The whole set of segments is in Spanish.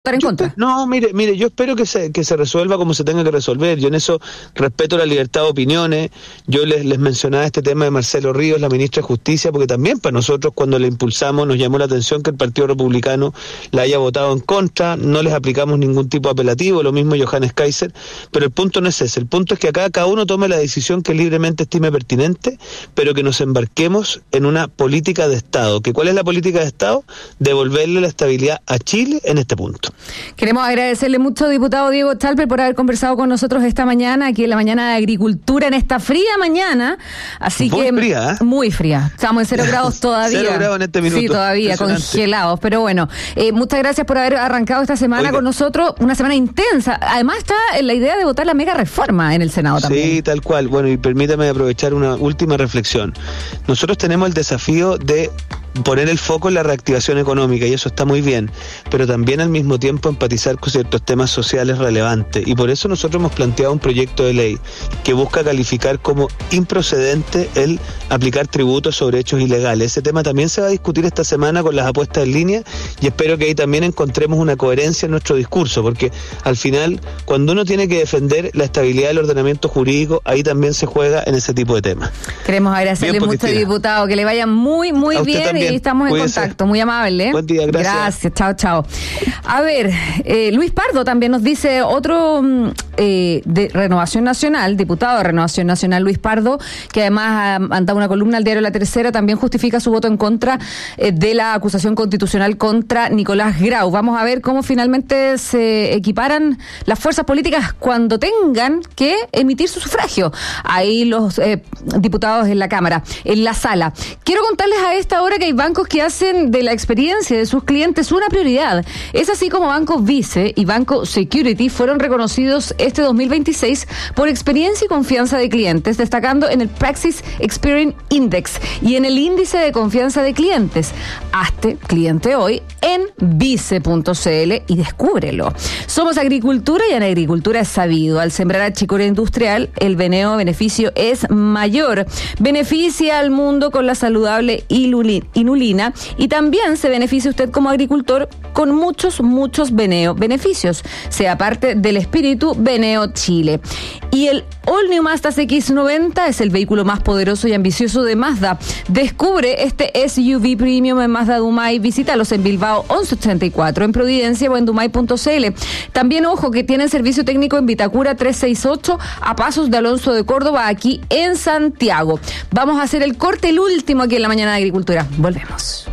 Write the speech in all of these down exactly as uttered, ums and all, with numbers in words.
estar en yo, contra. No, mire, mire, yo espero que se, que se resuelva como se tenga que resolver. Yo en eso respeto la libertad de opiniones. Yo les, les mencionaba este tema de Marcelo Ríos, la ministra de Justicia, porque también para nosotros cuando le impulsamos nos llamó la atención que el Partido Republicano la haya votado en contra. No les aplicamos ningún tipo de apelativo, lo mismo Johannes Kaiser, pero el punto no es ese. El punto es que acá cada uno tome la decisión que libremente estime pertinente, pero que nos embarquemos en una política de Estado. ¿Que cuál es la política de Estado? Devolverle la estabilidad a Chile en este punto. Queremos agradecerle mucho, diputado Diego Chalper, por haber conversado con nosotros esta mañana, aquí en la mañana de Agricultura, en esta fría mañana. Así muy que fría, ¿eh? Muy fría. Estamos en cero grados todavía. Cero grados en este minuto. Sí, todavía, congelados. Pero bueno, eh, muchas gracias por haber arrancado esta semana Oiga. con nosotros. Una semana intensa. Además está la idea de votar la mega reforma en el Senado también. Sí, tal cual. Bueno, y permítame aprovechar una última reflexión. Nosotros tenemos el desafío de poner el foco en la reactivación económica, y eso está muy bien, pero también al mismo tiempo empatizar con ciertos temas sociales relevantes, y por eso nosotros hemos planteado un proyecto de ley que busca calificar como improcedente el aplicar tributos sobre hechos ilegales. Ese tema también se va a discutir esta semana con las apuestas en línea, y espero que ahí también encontremos una coherencia en nuestro discurso, porque al final, cuando uno tiene que defender la estabilidad del ordenamiento jurídico, ahí también se juega en ese tipo de temas. Queremos agradecerle bien, mucho, diputado, que le vaya muy, muy bien. Y estamos en Cuídese. contacto, muy amable. Buen día, gracias. Gracias, chao, chao. A ver, eh, Luis Pardo también nos dice otro eh, de Renovación Nacional, diputado de Renovación Nacional, Luis Pardo, que además ha dado una columna al diario La Tercera, también justifica su voto en contra eh, de la acusación constitucional contra Nicolás Grau. Vamos a ver cómo finalmente se equiparan las fuerzas políticas cuando tengan que emitir su sufragio. Ahí los eh, diputados en la Cámara, en la sala. Quiero contarles a esta hora que hay bancos que hacen de la experiencia de sus clientes una prioridad. Es así como Banco Vice y Banco Security fueron reconocidos este dos mil veintiséis por experiencia y confianza de clientes, destacando en el Praxis Experience Index y en el índice de confianza de clientes. Hazte cliente hoy en vice punto c l y descúbrelo. Somos agricultura y en agricultura es sabido. Al sembrar achicoria industrial, el veneo beneficio es mayor. Beneficia al mundo con la saludable inulina y también se beneficia usted como agricultor con muchos, muchos veneo beneficios, sea parte del espíritu Veneo Chile. Y el All New Mazda C X noventa es el vehículo más poderoso y ambicioso de Mazda. Descubre este S U V Premium en Mazda Dumay. Visítalos en Bilbao once ochenta y cuatro, en Providencia o en dumay punto c l. También, ojo, que tienen servicio técnico en Vitacura trescientos sesenta y ocho, a pasos de Alonso de Córdoba, aquí en Santiago. Vamos a hacer el corte, el último aquí en la mañana de Agricultura. Volvemos.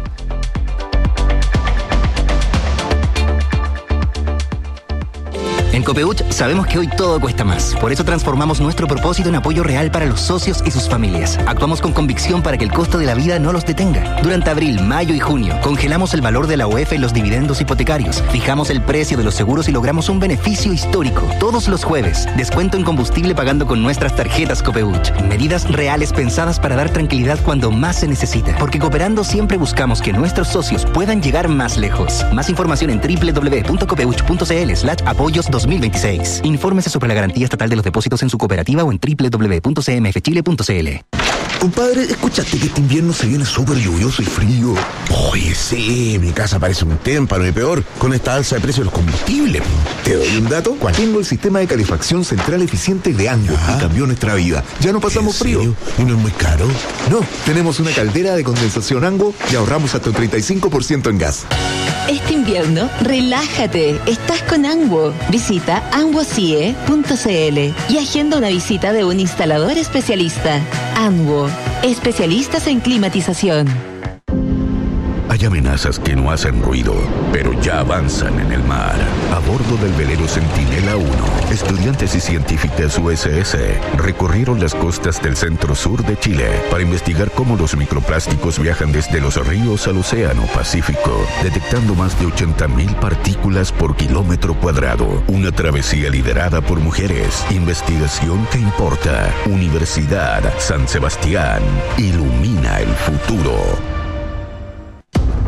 En Copeuch sabemos que hoy todo cuesta más. Por eso transformamos nuestro propósito en apoyo real para los socios y sus familias. Actuamos con convicción para que el costo de la vida no los detenga. Durante abril, mayo y junio, congelamos el valor de la U E F en los dividendos hipotecarios. Fijamos el precio de los seguros y logramos un beneficio histórico. Todos los jueves, descuento en combustible pagando con nuestras tarjetas Copeuch. Medidas reales pensadas para dar tranquilidad cuando más se necesita. Porque cooperando siempre buscamos que nuestros socios puedan llegar más lejos. Más información en doble u doble u doble u punto copeuch punto c l slash apoyos dos mil veintiséis. Infórmese sobre la garantía estatal de los depósitos en su cooperativa o en doble u doble u doble u punto c m f chile punto c l. Compadre, ¿escuchaste que este invierno se viene súper lluvioso y frío? Oye, sí, mi casa parece un témpano y peor con esta alza de precios de los combustibles. ¿Te doy un dato? ¿Cuál? Tengo el sistema de calefacción central eficiente de Ango y cambió nuestra vida. Ya no pasamos frío. ¿Y no es muy caro? No, tenemos una caldera de condensación Ango y ahorramos hasta un treinta y cinco por ciento en gas. Este invierno, relájate. Estás con Ango. Visita ango c i e punto c l y agenda una visita de un instalador especialista. Ango, especialistas en climatización. Hay amenazas que no hacen ruido, pero ya avanzan en el mar. A bordo del velero Centinela uno, estudiantes y científicas U S S recorrieron las costas del centro-sur de Chile para investigar cómo los microplásticos viajan desde los ríos al océano Pacífico, detectando más de ochenta mil partículas por kilómetro cuadrado. Una travesía liderada por mujeres. Investigación que importa. Universidad San Sebastián. Ilumina el futuro.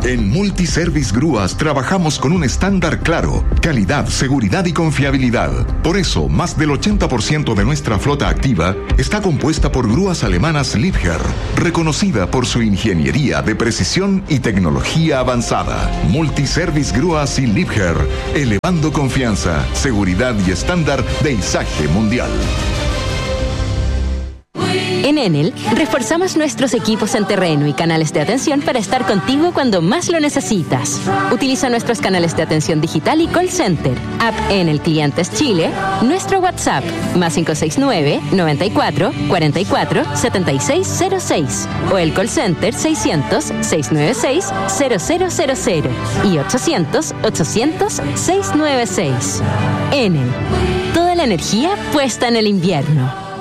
En Multiservice Grúas trabajamos con un estándar claro: calidad, seguridad y confiabilidad. Por eso, más del ochenta por ciento de nuestra flota activa está compuesta por grúas alemanas Liebherr, reconocida por su ingeniería de precisión y tecnología avanzada. Multiservice Grúas y Liebherr, elevando confianza, seguridad y estándar de izaje mundial. En Enel, reforzamos nuestros equipos en terreno y canales de atención para estar contigo cuando más lo necesitas. Utiliza nuestros canales de atención digital y call center, app Enel Clientes Chile, nuestro WhatsApp, más cinco seis nueve, noventa y cuatro, cuarenta y cuatro, setenta y seis cero seis, o el call center seiscientos, seiscientos noventa y seis, cero cero cero cero y ochocientos, ochocientos, seiscientos noventa y seis. Enel, toda la energía puesta en el invierno.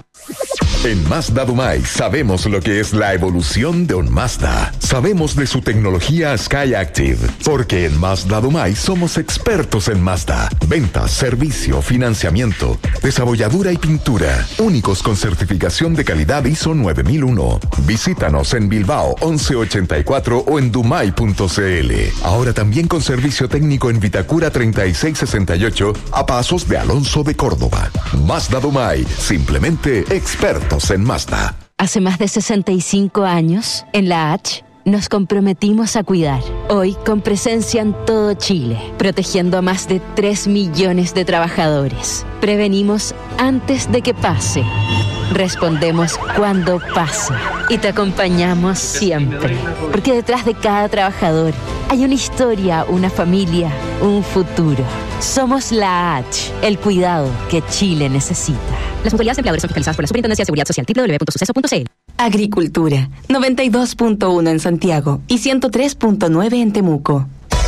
En Mazda Dumay sabemos lo que es la evolución de un Mazda. Sabemos de su tecnología SkyActiv, porque en Mazda Dumay somos expertos en Mazda. Ventas, servicio, financiamiento, desabolladura y pintura. Únicos con certificación de calidad I S O nueve mil uno. Visítanos en Bilbao once ochenta y cuatro o en dumay punto c l. Ahora también con servicio técnico en Vitacura treinta y seis sesenta y ocho a pasos de Alonso de Córdoba. Mazda Dumay, simplemente expertos en Mazda. Hace más de sesenta y cinco años, en la H, nos comprometimos a cuidar. Hoy, con presencia en todo Chile, protegiendo a más de tres millones de trabajadores. Prevenimos antes de que pase. Respondemos cuando pasa. Y te acompañamos siempre. Porque detrás de cada trabajador hay una historia, una familia, un futuro. Somos la H, el cuidado que Chile necesita. Las mutualidades de empleadores son fiscalizadas por la Superintendencia de Seguridad Social. doble u doble u doble u punto suceso punto c l. Agricultura, noventa y dos punto uno en Santiago y ciento tres punto nueve en Temuco.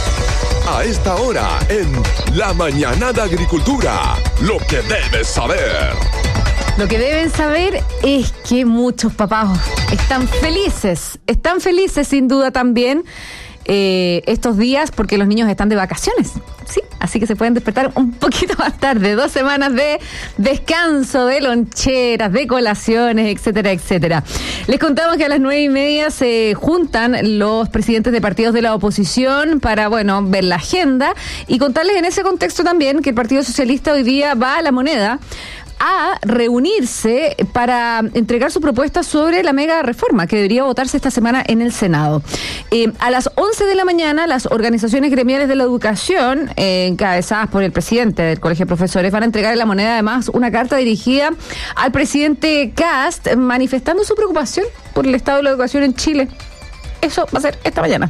A esta hora, en La Mañana de Agricultura, lo que debes saber. Lo que deben saber es que muchos papás están felices, están felices sin duda también eh, estos días porque los niños están de vacaciones, ¿sí? Así que se pueden despertar un poquito más tarde, dos semanas de descanso, de loncheras, de colaciones, etcétera, etcétera. Les contamos que a las nueve y media se juntan los presidentes de partidos de la oposición para, bueno, ver la agenda y contarles en ese contexto también que el Partido Socialista hoy día va a La Moneda a reunirse para entregar su propuesta sobre la mega reforma que debería votarse esta semana en el Senado. Eh, a las once de la mañana, las organizaciones gremiales de la educación, eh, encabezadas por el presidente del Colegio de Profesores, van a entregar en La Moneda además una carta dirigida al presidente Kast manifestando su preocupación por el estado de la educación en Chile. Eso va a ser esta mañana.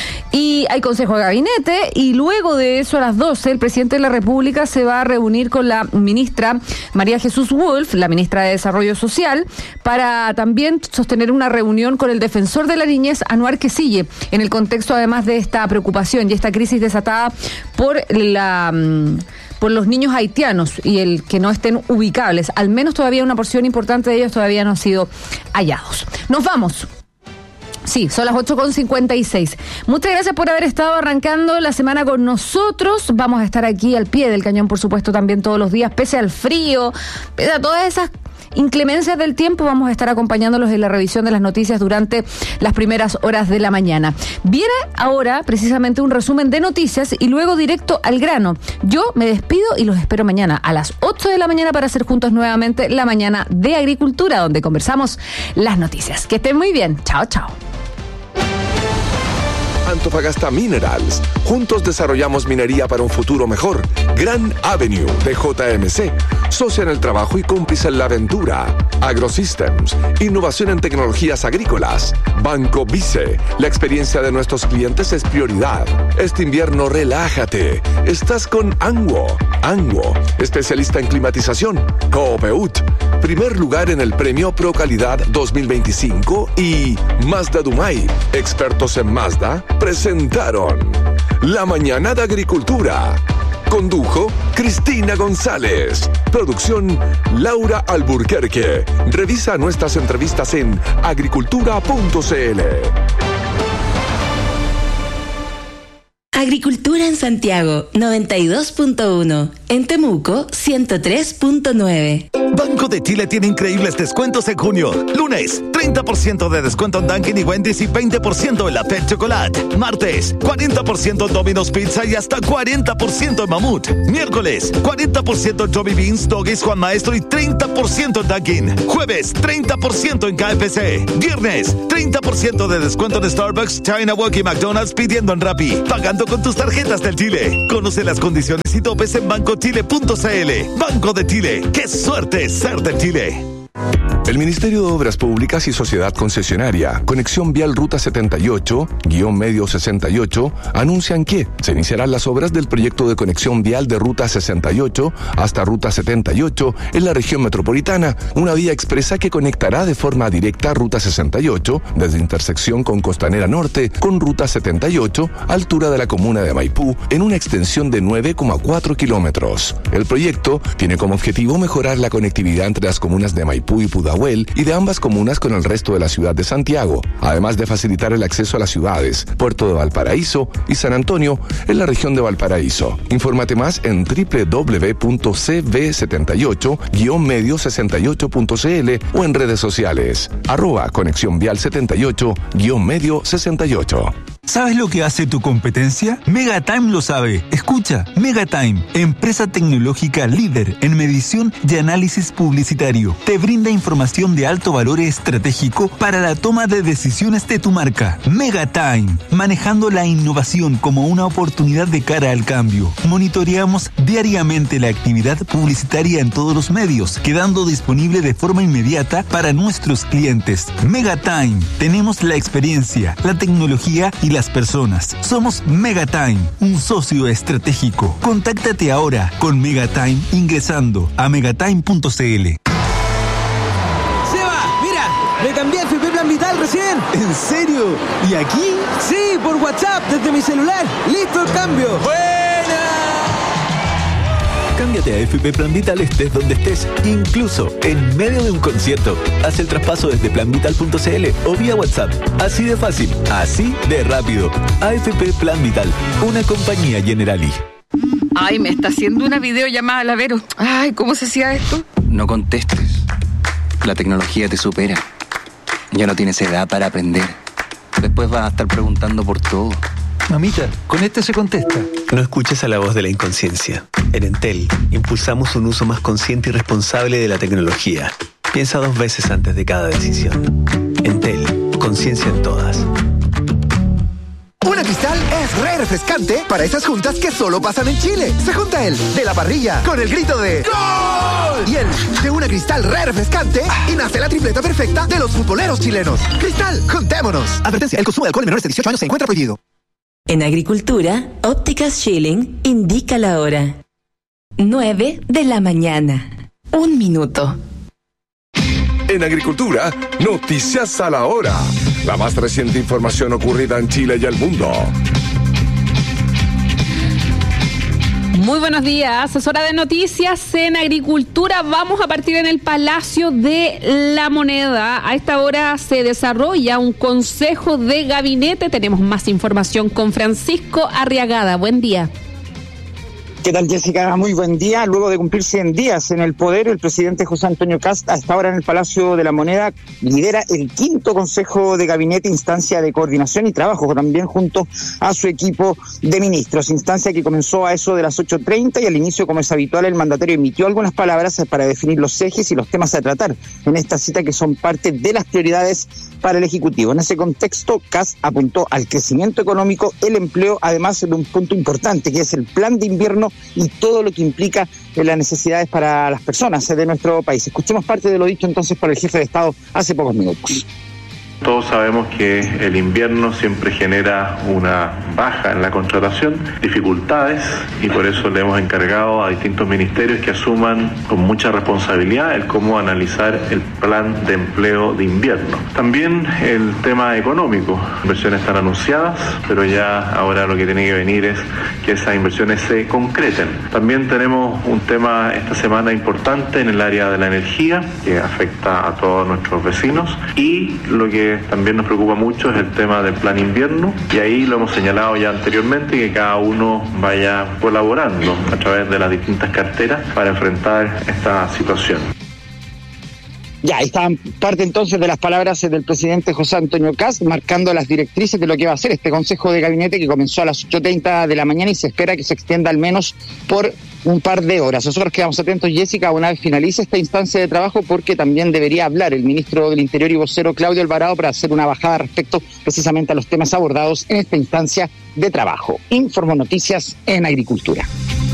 Y hay consejo de gabinete y luego de eso a las doce el presidente de la República se va a reunir con la ministra María Jesús Wolf, la ministra de Desarrollo Social, para también sostener una reunión con el defensor de la niñez, Anuar Quesille, en el contexto además de esta preocupación y esta crisis desatada por la... por los niños haitianos y el que no estén ubicables. Al menos todavía una porción importante de ellos todavía no han sido hallados. Nos vamos. Sí, son las ocho con cincuenta y seis. Muchas gracias por haber estado arrancando la semana con nosotros. Vamos a estar aquí al pie del cañón, por supuesto, también todos los días, pese al frío, pese a todas esas inclemencias del tiempo. Vamos a estar acompañándolos en la revisión de las noticias durante las primeras horas de la mañana. Viene ahora precisamente un resumen de noticias y luego directo al grano. Yo me despido y los espero mañana a las ocho de la mañana para hacer juntos nuevamente la mañana de Agricultura, donde conversamos las noticias. Que estén muy bien. Chao, chao. Antofagasta Minerals. Juntos desarrollamos minería para un futuro mejor. Gran Avenue de J M C. Socia en el trabajo y cómplice en la aventura. AgroSystems. Innovación en tecnologías agrícolas. Banco Vice. La experiencia de nuestros clientes es prioridad. Este invierno relájate. Estás con Anguo. Anguo. Especialista en climatización. Copeut. Primer lugar en el premio Pro Calidad dos mil veinticinco. Y Mazda Dumay. Expertos en Mazda presentaron La Mañana de Agricultura. Condujo Cristina González. Producción Laura Alburquerque. Revisa nuestras entrevistas en agricultura punto c l. Agricultura en Santiago, noventa y dos punto uno. En Temuco, ciento tres punto nueve. Banco de Chile tiene increíbles descuentos en junio. Lunes, treinta por ciento de descuento en Dunkin' y Wendy's y veinte por ciento en la Pet Chocolate. Martes, cuarenta por ciento en Domino's Pizza y hasta cuarenta por ciento en Mamut. Miércoles, cuarenta por ciento en Joby Beans, Doggies, Juan Maestro y treinta por ciento en Dunkin'. Jueves, treinta por ciento en K F C. Viernes, treinta por ciento de descuento en Starbucks, China Walk y McDonald's pidiendo en Rappi. Pagando con tus tarjetas del Chile. Conoce las condiciones y topes en banco chile punto c l. Banco de Chile. ¡Qué suerte ser de Chile! El Ministerio de Obras Públicas y Sociedad Concesionaria, Conexión Vial Ruta setenta y ocho, guión medio sesenta y ocho, anuncian que se iniciarán las obras del proyecto de conexión vial de Ruta sesenta y ocho hasta Ruta setenta y ocho en la región metropolitana, una vía expresa que conectará de forma directa Ruta sesenta y ocho desde intersección con Costanera Norte con Ruta setenta y ocho, altura de la comuna de Maipú, en una extensión de nueve coma cuatro kilómetros. El proyecto tiene como objetivo mejorar la conectividad entre las comunas de Maipú y Pudahuel y de ambas comunas con el resto de la ciudad de Santiago, además de facilitar el acceso a las ciudades Puerto de Valparaíso y San Antonio en la región de Valparaíso. Infórmate más en doble u doble u doble u punto c v setenta y ocho guión medio sesenta y ocho punto c l o en redes sociales arroba conexión vial setenta y ocho guión medio sesenta y ocho. ¿Sabes lo que hace tu competencia? Megatime lo sabe. Escucha, Megatime, empresa tecnológica líder en medición y análisis publicitario. Te brinda información de alto valor estratégico para la toma de decisiones de tu marca. Megatime, manejando la innovación como una oportunidad de cara al cambio. Monitoreamos diariamente la actividad publicitaria en todos los medios, quedando disponible de forma inmediata para nuestros clientes. Megatime, tenemos la experiencia, la tecnología y las personas. Somos Megatime, un socio estratégico. Contáctate ahora con Megatime ingresando a megatime punto c l. ¡Seba! ¡Mira! ¡Me cambié a F P Plan Vital recién! ¿En serio? ¿Y aquí? Sí, por WhatsApp, desde mi celular. ¡Listo el cambio! ¡Buena! Cámbiate a F P Plan Vital estés donde estés, incluso en medio de un concierto. Haz el traspaso desde plan vital punto c l o vía WhatsApp. Así de fácil, así de rápido. A F P Plan Vital, una compañía Generali. Ay, me está haciendo una videollamada, Lavero. Ay, ¿cómo se hacía esto? No contestes. La tecnología te supera. Ya no tienes edad para aprender. Después vas a estar preguntando por todo. Mamita, con este se contesta. No escuches a la voz de la inconsciencia. En Entel, impulsamos un uso más consciente y responsable de la tecnología. Piensa dos veces antes de cada decisión. Entel, conciencia en todas. Una Cristal es re refrescante para esas juntas que solo pasan en Chile. Se junta el de la parrilla con el grito de ¡Gol! Y el de una Cristal re refrescante y nace la tripleta perfecta de los futboleros chilenos. Cristal, juntémonos. Advertencia, el consumo de alcohol en menores de dieciocho años se encuentra prohibido. En Agricultura, Ópticas Schilling indica la hora. nueve de la mañana. Un minuto. En Agricultura, noticias a la hora. La más reciente información ocurrida en Chile y el mundo. Muy buenos días, es hora de noticias en Agricultura. Vamos a partir en el Palacio de la Moneda. A esta hora se desarrolla un consejo de gabinete. Tenemos más información con Francisco Arriagada. Buen día. ¿Qué tal, Jessica? Muy buen día. Luego de cumplir cien días en el poder, el presidente José Antonio Kast, hasta ahora en el Palacio de la Moneda, lidera el quinto Consejo de Gabinete, instancia de coordinación y trabajo, también junto a su equipo de ministros. Instancia que comenzó a eso de las ocho treinta y al inicio, como es habitual, el mandatario emitió algunas palabras para definir los ejes y los temas a tratar en esta cita, que son parte de las prioridades para el Ejecutivo. En ese contexto, Kast apuntó al crecimiento económico, el empleo, además de un punto importante, que es el plan de invierno y todo lo que implica en las necesidades para las personas de nuestro país. Escuchemos parte de lo dicho entonces por el jefe de Estado hace pocos minutos. Todos sabemos que el invierno siempre genera una baja en la contratación, dificultades, y por eso le hemos encargado a distintos ministerios que asuman con mucha responsabilidad el cómo analizar el plan de empleo de invierno. También el tema económico. Inversiones están anunciadas, pero ya ahora lo que tiene que venir es que esas inversiones se concreten. También tenemos un tema esta semana importante en el área de la energía, que afecta a todos nuestros vecinos, y lo que también nos preocupa mucho es el tema del plan invierno, y ahí lo hemos señalado ya anteriormente, que cada uno vaya colaborando a través de las distintas carteras para enfrentar esta situación. Ya, ahí estaban parte entonces de las palabras del presidente José Antonio Kast, marcando las directrices de lo que va a ser este Consejo de Gabinete que comenzó a las ocho treinta de la mañana y se espera que se extienda al menos por un par de horas. Nosotros quedamos atentos, Jessica, una vez finalice esta instancia de trabajo, porque también debería hablar el ministro del Interior y vocero Claudio Alvarado para hacer una bajada respecto precisamente a los temas abordados en esta instancia de trabajo. Informo Noticias en Agricultura.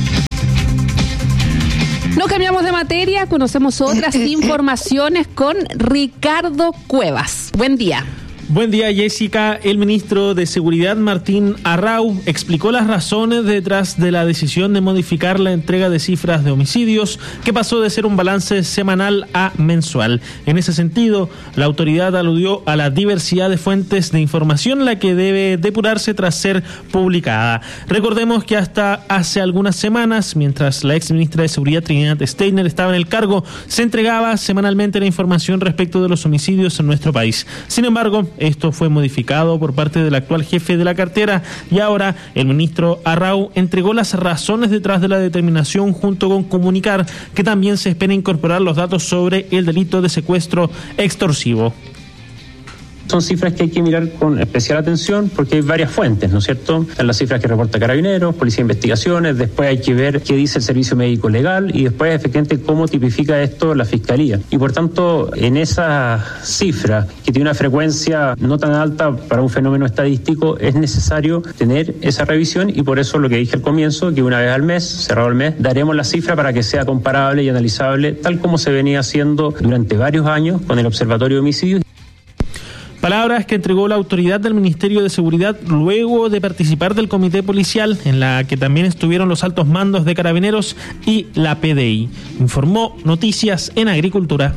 No cambiamos de materia, conocemos otras informaciones con Ricardo Cuevas. Buen día. Buen día, Jessica. El ministro de Seguridad, Martín Arrau, explicó las razones detrás de la decisión de modificar la entrega de cifras de homicidios, que pasó de ser un balance semanal a mensual. En ese sentido, la autoridad aludió a la diversidad de fuentes de información, la que debe depurarse tras ser publicada. Recordemos que hasta hace algunas semanas, mientras la ex ministra de Seguridad, Trinidad Steiner, estaba en el cargo, se entregaba semanalmente la información respecto de los homicidios en nuestro país. Sin embargo, esto fue modificado por parte del actual jefe de la cartera y ahora el ministro Arrau entregó las razones detrás de la determinación, junto con comunicar que también se espera incorporar los datos sobre el delito de secuestro extorsivo. Son cifras que hay que mirar con especial atención porque hay varias fuentes, ¿no es cierto? Están las cifras que reporta Carabineros, Policía de Investigaciones, después hay que ver qué dice el Servicio Médico Legal y después efectivamente cómo tipifica esto la Fiscalía. Y por tanto, en esa cifra que tiene una frecuencia no tan alta para un fenómeno estadístico, es necesario tener esa revisión y por eso lo que dije al comienzo, que una vez al mes, cerrado el mes, daremos la cifra para que sea comparable y analizable tal como se venía haciendo durante varios años con el Observatorio de Homicidios. Palabras que entregó la autoridad del Ministerio de Seguridad luego de participar del comité policial, en la que también estuvieron los altos mandos de Carabineros y la P D I. Informó Noticias en Agricultura.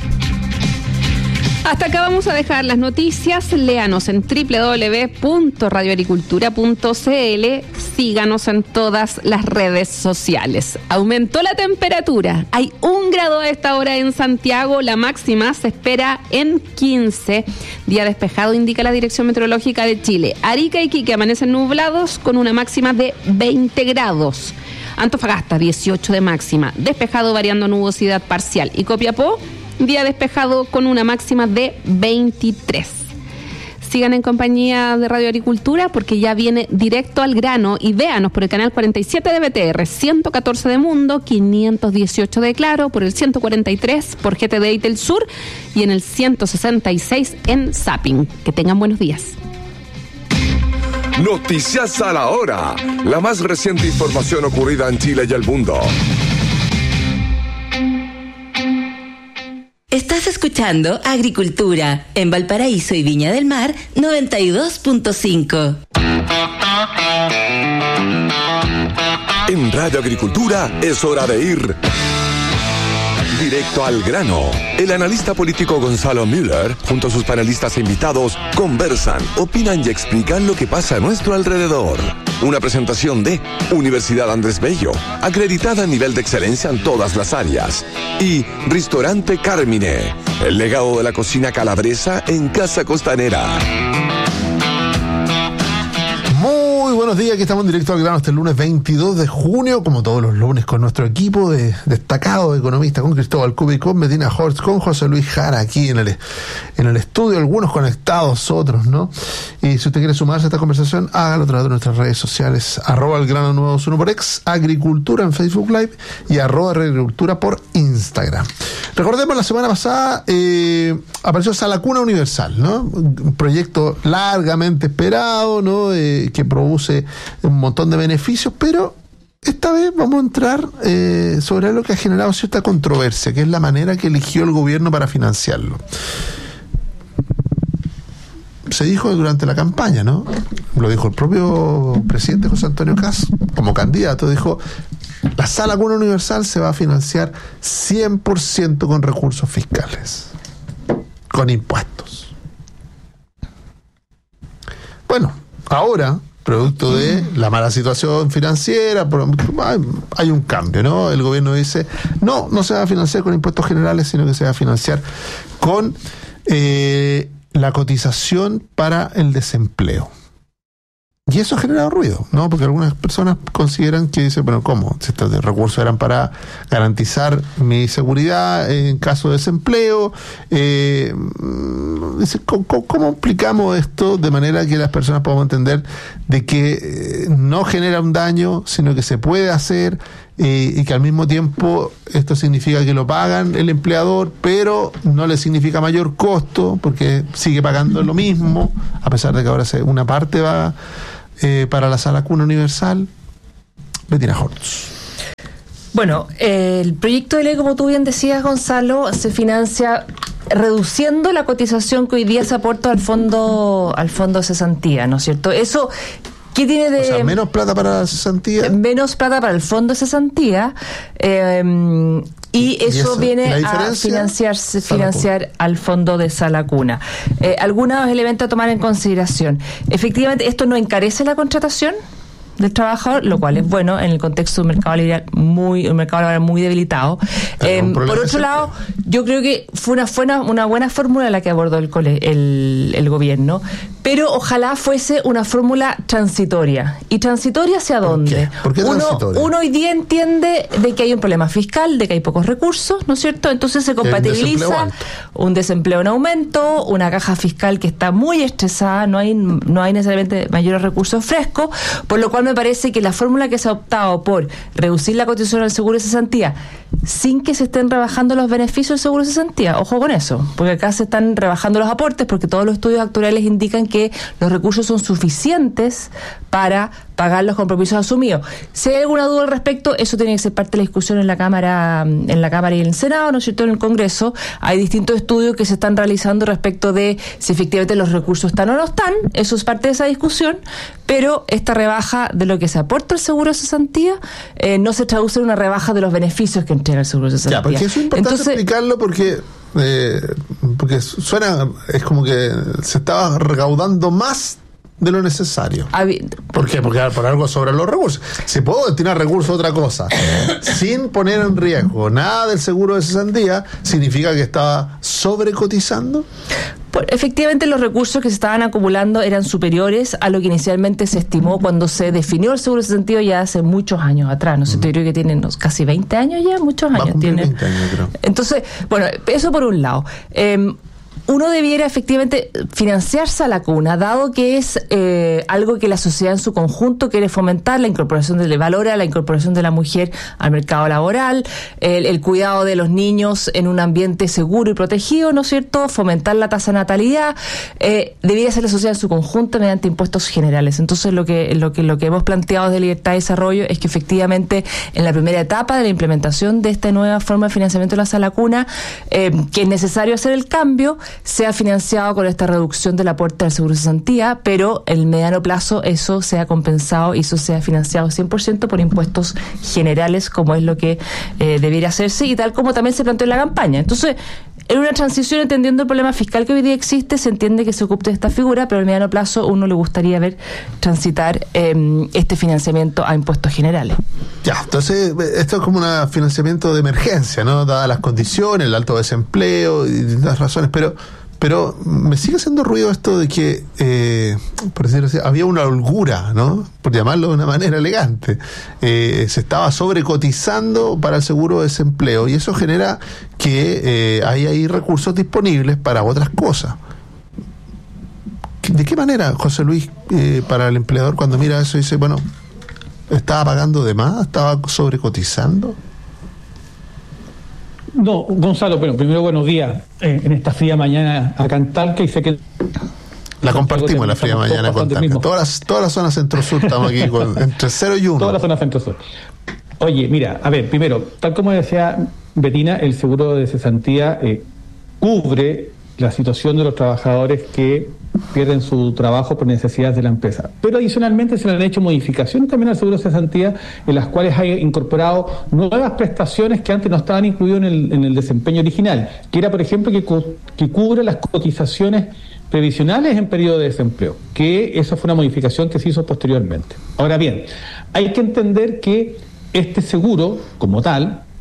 Hasta acá vamos a dejar las noticias. Léanos en doble u doble u doble u punto radio agricultura punto c l. Síganos en todas las redes sociales. Aumentó la temperatura. Hay un grado a esta hora en Santiago. La máxima se espera en quince. Día despejado, indica la Dirección Meteorológica de Chile. Arica y Iquique amanecen nublados con una máxima de veinte grados. Antofagasta, dieciocho de máxima. Despejado, variando nubosidad parcial. Y Copiapó, día despejado con una máxima de veintitrés. Sigan en compañía de Radio Agricultura porque ya viene Directo al Grano y véanos por el canal cuarenta y siete de B T R, ciento catorce de Mundo, quinientos dieciocho de Claro, por el ciento cuarenta y tres por G T D y Telsur y en el ciento sesenta y seis en Zapping. Que tengan buenos días. Noticias a la hora. La más reciente información ocurrida en Chile y el mundo. Estás escuchando Agricultura en Valparaíso y Viña del Mar noventa y dos punto cinco. En Radio Agricultura es hora de ir directo al grano. El analista político Gonzalo Müller, junto a sus panelistas e invitados, conversan, opinan y explican lo que pasa a nuestro alrededor. Una presentación de Universidad Andrés Bello, acreditada a nivel de excelencia en todas las áreas. Y Ristorante Carmine, el legado de la cocina calabresa en Casa Costanera. Muy buenos días, aquí estamos en Directo al Grano este lunes veintidós de junio, como todos los lunes, con nuestro equipo de destacados economistas, con Cristóbal Cubi, con Medina Horst, con José Luis Jara aquí en el, en el estudio, algunos conectados, otros, ¿no? Y si usted quiere sumarse a esta conversación, hágalo a través de nuestras redes sociales, arroba el grano nueve dos uno por X, Agricultura en Facebook Live y arroba Agricultura por Instagram. Recordemos, la semana pasada eh, apareció Salacuna Universal, ¿no? Un proyecto largamente esperado, ¿no? Eh, que produce un montón de beneficios, pero esta vez vamos a entrar eh, sobre algo que ha generado cierta controversia, que es la manera que eligió el gobierno para financiarlo. Se dijo durante la campaña, ¿no? Lo dijo el propio presidente José Antonio Kast, como candidato, dijo: la Sala Cuna Universal se va a financiar cien por ciento con recursos fiscales, con impuestos. Bueno, ahora, producto de la mala situación financiera, hay un cambio, ¿no? El gobierno dice, no, no se va a financiar con impuestos generales, sino que se va a financiar con eh, la cotización para el desempleo. Y eso ha generado ruido, ¿no? Porque algunas personas consideran que dicen, bueno, ¿cómo? Si estos recursos eran para garantizar mi seguridad en caso de desempleo. Eh, ¿cómo, ¿Cómo explicamos esto de manera que las personas podamos entender de que no genera un daño, sino que se puede hacer eh, y que al mismo tiempo esto significa que lo pagan el empleador, pero no le significa mayor costo porque sigue pagando lo mismo, a pesar de que ahora se, una parte va Eh, para la Sala Cuna Universal? Bettina Hortz. Bueno, eh, el proyecto de ley, como tú bien decías, Gonzalo, se financia reduciendo la cotización que hoy día se aporta al fondo al fondo de cesantía, ¿no es cierto? Eso, ¿qué tiene de...? O sea, menos plata para la cesantía. Menos plata para el fondo de cesantía. Eh, Y eso, ¿Y eso viene a financiarse, financiar al fondo de Sala Cuna. Eh, algunos elementos a tomar en consideración. Efectivamente, esto no encarece la contratación del trabajador, lo cual es bueno en el contexto de un mercado laboral muy, un mercado laboral muy debilitado. Eh, por otro lado, yo creo que fue una, fue una, una buena fórmula la que abordó el, cole, el, el gobierno, pero ojalá fuese una fórmula transitoria. ¿Y transitoria hacia dónde? ¿Por qué? ¿Por qué uno, transitoria? uno hoy día entiende de que hay un problema fiscal, de que hay pocos recursos, ¿no es cierto? Entonces se compatibiliza un desempleo en aumento, una caja fiscal que está muy estresada, no hay, no hay necesariamente mayores recursos frescos, por lo cual me parece que la fórmula que se ha optado por reducir la cotización al seguro de cesantía sin que se estén rebajando los beneficios del seguro de cesantía, ojo con eso, porque acá se están rebajando los aportes porque todos los estudios actuariales indican que los recursos son suficientes para pagar los compromisos asumidos. Si hay alguna duda al respecto, eso tiene que ser parte de la discusión en la Cámara, en la Cámara y en el Senado, ¿no es cierto?, en el Congreso. Hay distintos estudios que se están realizando respecto de si efectivamente los recursos están o no están, eso es parte de esa discusión, pero esta rebaja de lo que se aporta el seguro de cesantía eh, no se traduce en una rebaja de los beneficios que entrega el seguro de cesantía. Ya, porque eso es importante Entonces, explicarlo porque eh, porque suena, es como que se estaba recaudando más de lo necesario. ¿Por qué? Porque por algo sobran los recursos. Si puedo destinar recursos a otra cosa sin poner en riesgo nada del seguro de cesantía, ¿significa que estaba sobrecotizando? Efectivamente, los recursos que se estaban acumulando eran superiores a lo que inicialmente se estimó cuando se definió el seguro de cesantía ya hace muchos años atrás. No sé, te creo que tienen casi veinte años ya, muchos años. Tienen. veinte años, creo. Entonces, bueno, eso por un lado. Eh, Uno debiera efectivamente financiarse a la cuna, dado que es eh, algo que la sociedad en su conjunto quiere fomentar, la incorporación de valora, la incorporación de la mujer al mercado laboral, el, el cuidado de los niños en un ambiente seguro y protegido, ¿no es cierto?, fomentar la tasa de natalidad, eh, debiera ser la sociedad en su conjunto mediante impuestos generales. Entonces lo que, lo que, lo que hemos planteado de Libertad y Desarrollo es que efectivamente en la primera etapa de la implementación de esta nueva forma de financiamiento de la Sala Cuna, eh, que es necesario hacer el cambio, sea financiado con esta reducción del aporte al seguro de cesantía, pero en el mediano plazo eso sea compensado y eso sea financiado cien por ciento por impuestos generales, como es lo que eh, debería hacerse y tal como también se planteó en la campaña. Entonces, en una transición, entendiendo el problema fiscal que hoy día existe, se entiende que se ocupe de esta figura, pero en el mediano plazo uno le gustaría ver transitar eh, este financiamiento a impuestos generales. Ya, entonces esto es como un financiamiento de emergencia, ¿no? Dadas las condiciones, el alto desempleo y distintas razones, pero pero me sigue haciendo ruido esto de que, eh, por decirlo así, había una holgura, ¿no?, por llamarlo de una manera elegante. Eh, se estaba sobrecotizando para el seguro de desempleo y eso genera que eh, hay ahí recursos disponibles para otras cosas. ¿De qué manera, José Luis, eh, para el empleador cuando mira eso dice, bueno, estaba pagando de más, estaba sobrecotizando? No, Gonzalo, bueno, primero buenos días eh, en esta fría mañana acá en Talca y sé que... La compartimos la fría mañana con Talca. Todas las, todas las zonas centro-sur estamos aquí con, entre cero y uno. Todas las zonas centro-sur. Oye, mira, a ver, primero, tal como decía Bettina, el seguro de cesantía eh, cubre la situación de los trabajadores que pierden su trabajo por necesidades de la empresa. Pero adicionalmente se le han hecho modificaciones también al seguro de cesantía en las cuales hay incorporado nuevas prestaciones que antes no estaban incluidas en el, en el desempeño original, que era, por ejemplo, que, que cubre las cotizaciones previsionales en periodo de desempleo, que esa fue una modificación que se hizo posteriormente. Ahora bien, hay que entender que este seguro, como tal,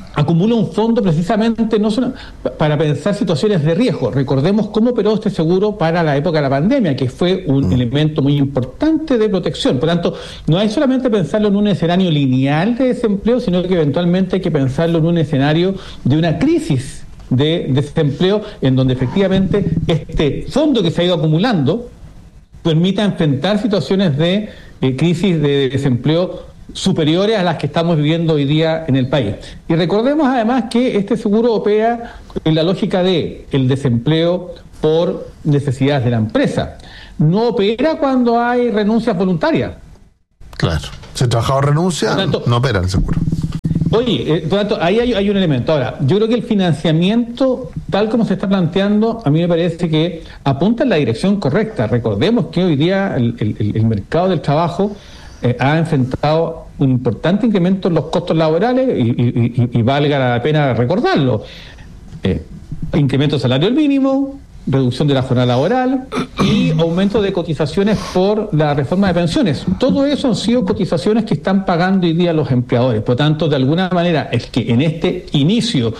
acumula un fondo precisamente no solo para pensar situaciones de riesgo. Recordemos cómo operó este seguro para la época de la pandemia, que fue un mm. elemento muy importante de protección. Por tanto, no hay solamente pensarlo en un escenario lineal de desempleo, sino que eventualmente hay que pensarlo en un escenario de una crisis de desempleo, en donde efectivamente este fondo que se ha ido acumulando permita enfrentar situaciones de eh, crisis de desempleo superiores a las que estamos viviendo hoy día en el país. Y recordemos además que este seguro opera en la lógica de el desempleo por necesidades de la empresa. No opera cuando hay renuncias voluntarias. Claro. Si el trabajador renuncia, tanto, no opera el seguro. Oye, eh, por lo tanto, ahí hay, hay un elemento. Ahora, yo creo que el financiamiento, tal como se está planteando, a mí me parece que apunta en la dirección correcta. Recordemos que hoy día el, el, el mercado del trabajo Eh, ha enfrentado un importante incremento en los costos laborales y, y, y, y valga la pena recordarlo. Eh, incremento del salario mínimo, reducción de la jornada laboral y aumento de cotizaciones por la reforma de pensiones. Todo eso han sido cotizaciones que están pagando hoy día los empleadores. Por tanto, de alguna manera, es que en este inicio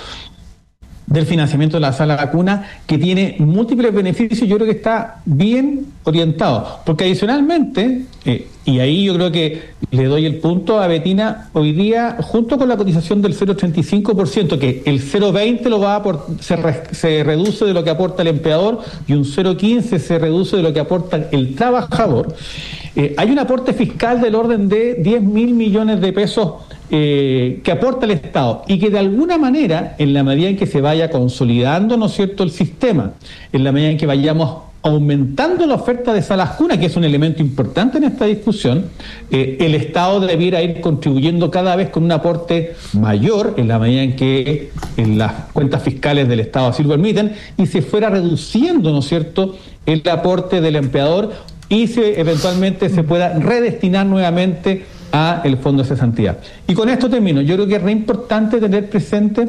del financiamiento de la sala vacuna, que tiene múltiples beneficios, yo creo que está bien orientado, porque adicionalmente, eh, y ahí yo creo que le doy el punto a Betina, hoy día, junto con la cotización del cero coma treinta y cinco por ciento, que el cero coma veinte lo va a aport- se, re- se reduce de lo que aporta el empleador y un cero coma quince se reduce de lo que aporta el trabajador, eh, hay un aporte fiscal del orden de diez mil millones de pesos Eh, que aporta el Estado y que de alguna manera, en la medida en que se vaya consolidando, ¿no es cierto?, el sistema, en la medida en que vayamos aumentando la oferta de salas cuna, que es un elemento importante en esta discusión, eh, el Estado debiera ir contribuyendo cada vez con un aporte mayor, en la medida en que en las cuentas fiscales del Estado así lo permiten, y se fuera reduciendo, ¿no es cierto?, el aporte del empleador y se eventualmente se pueda redestinar nuevamente a el fondo de cesantía. Y con esto termino. Yo creo que es re importante tener presente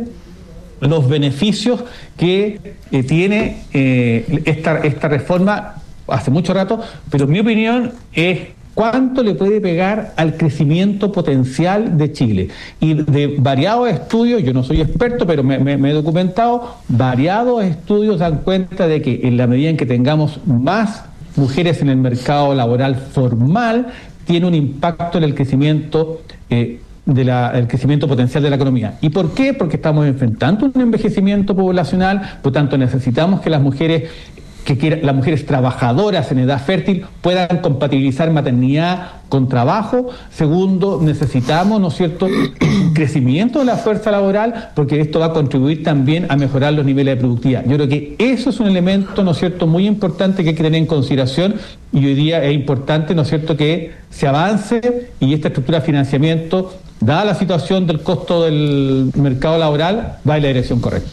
los beneficios que eh, tiene eh, esta, esta reforma hace mucho rato, pero mi opinión es cuánto le puede pegar al crecimiento potencial de Chile. Y de variados estudios, yo no soy experto, pero me, me, me he documentado, variados estudios dan cuenta de que en la medida en que tengamos más mujeres en el mercado laboral formal, tiene un impacto en el crecimiento eh, de la, el crecimiento potencial de la economía. ¿Y por qué? Porque estamos enfrentando un envejecimiento poblacional, por tanto necesitamos que las mujeres que quieran, las mujeres trabajadoras en edad fértil puedan compatibilizar maternidad con trabajo. Segundo, necesitamos, ¿no es cierto?, un crecimiento de la fuerza laboral, porque esto va a contribuir también a mejorar los niveles de productividad. Yo creo que eso es un elemento, ¿no es cierto?, muy importante que hay que tener en consideración, y hoy día es importante, ¿no es cierto?, que se avance y esta estructura de financiamiento, dada la situación del costo del mercado laboral, va en la dirección correcta.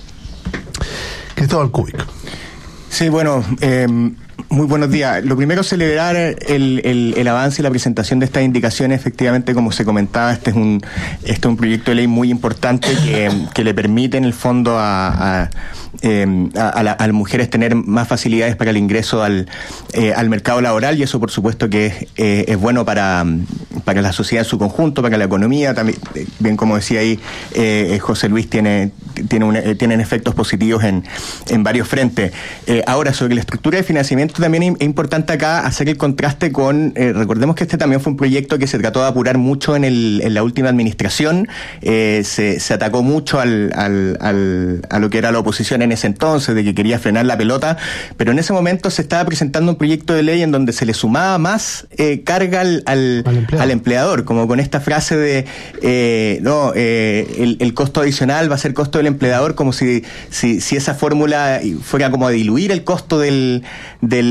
Cristóbal Cúbico. Sí, bueno, eh, muy buenos días. Lo primero, celebrar el, el, el avance y la presentación de estas indicaciones. Efectivamente, como se comentaba, este es un este es un proyecto de ley muy importante que, que le permite, en el fondo, a, a, eh, a, a, la, a las mujeres tener más facilidades para el ingreso al, eh, al mercado laboral, y eso, por supuesto, que es, eh, es bueno para, para la sociedad en su conjunto, para la economía. También, bien como decía ahí eh, José Luis, tiene, tiene un, eh, tienen efectos positivos en, en varios frentes. Eh, ahora, sobre la estructura de financiamiento, también es importante acá hacer el contraste con, eh, recordemos que este también fue un proyecto que se trató de apurar mucho en, el, en la última administración, eh, se, se atacó mucho al, al, al, a lo que era la oposición en ese entonces, de que quería frenar la pelota, pero en ese momento se estaba presentando un proyecto de ley en donde se le sumaba más eh, carga al, al, al, empleador. al empleador, como con esta frase de, eh, no, eh, el, el costo adicional va a ser costo del empleador, como si, si, si esa fórmula fuera como a diluir el costo del, del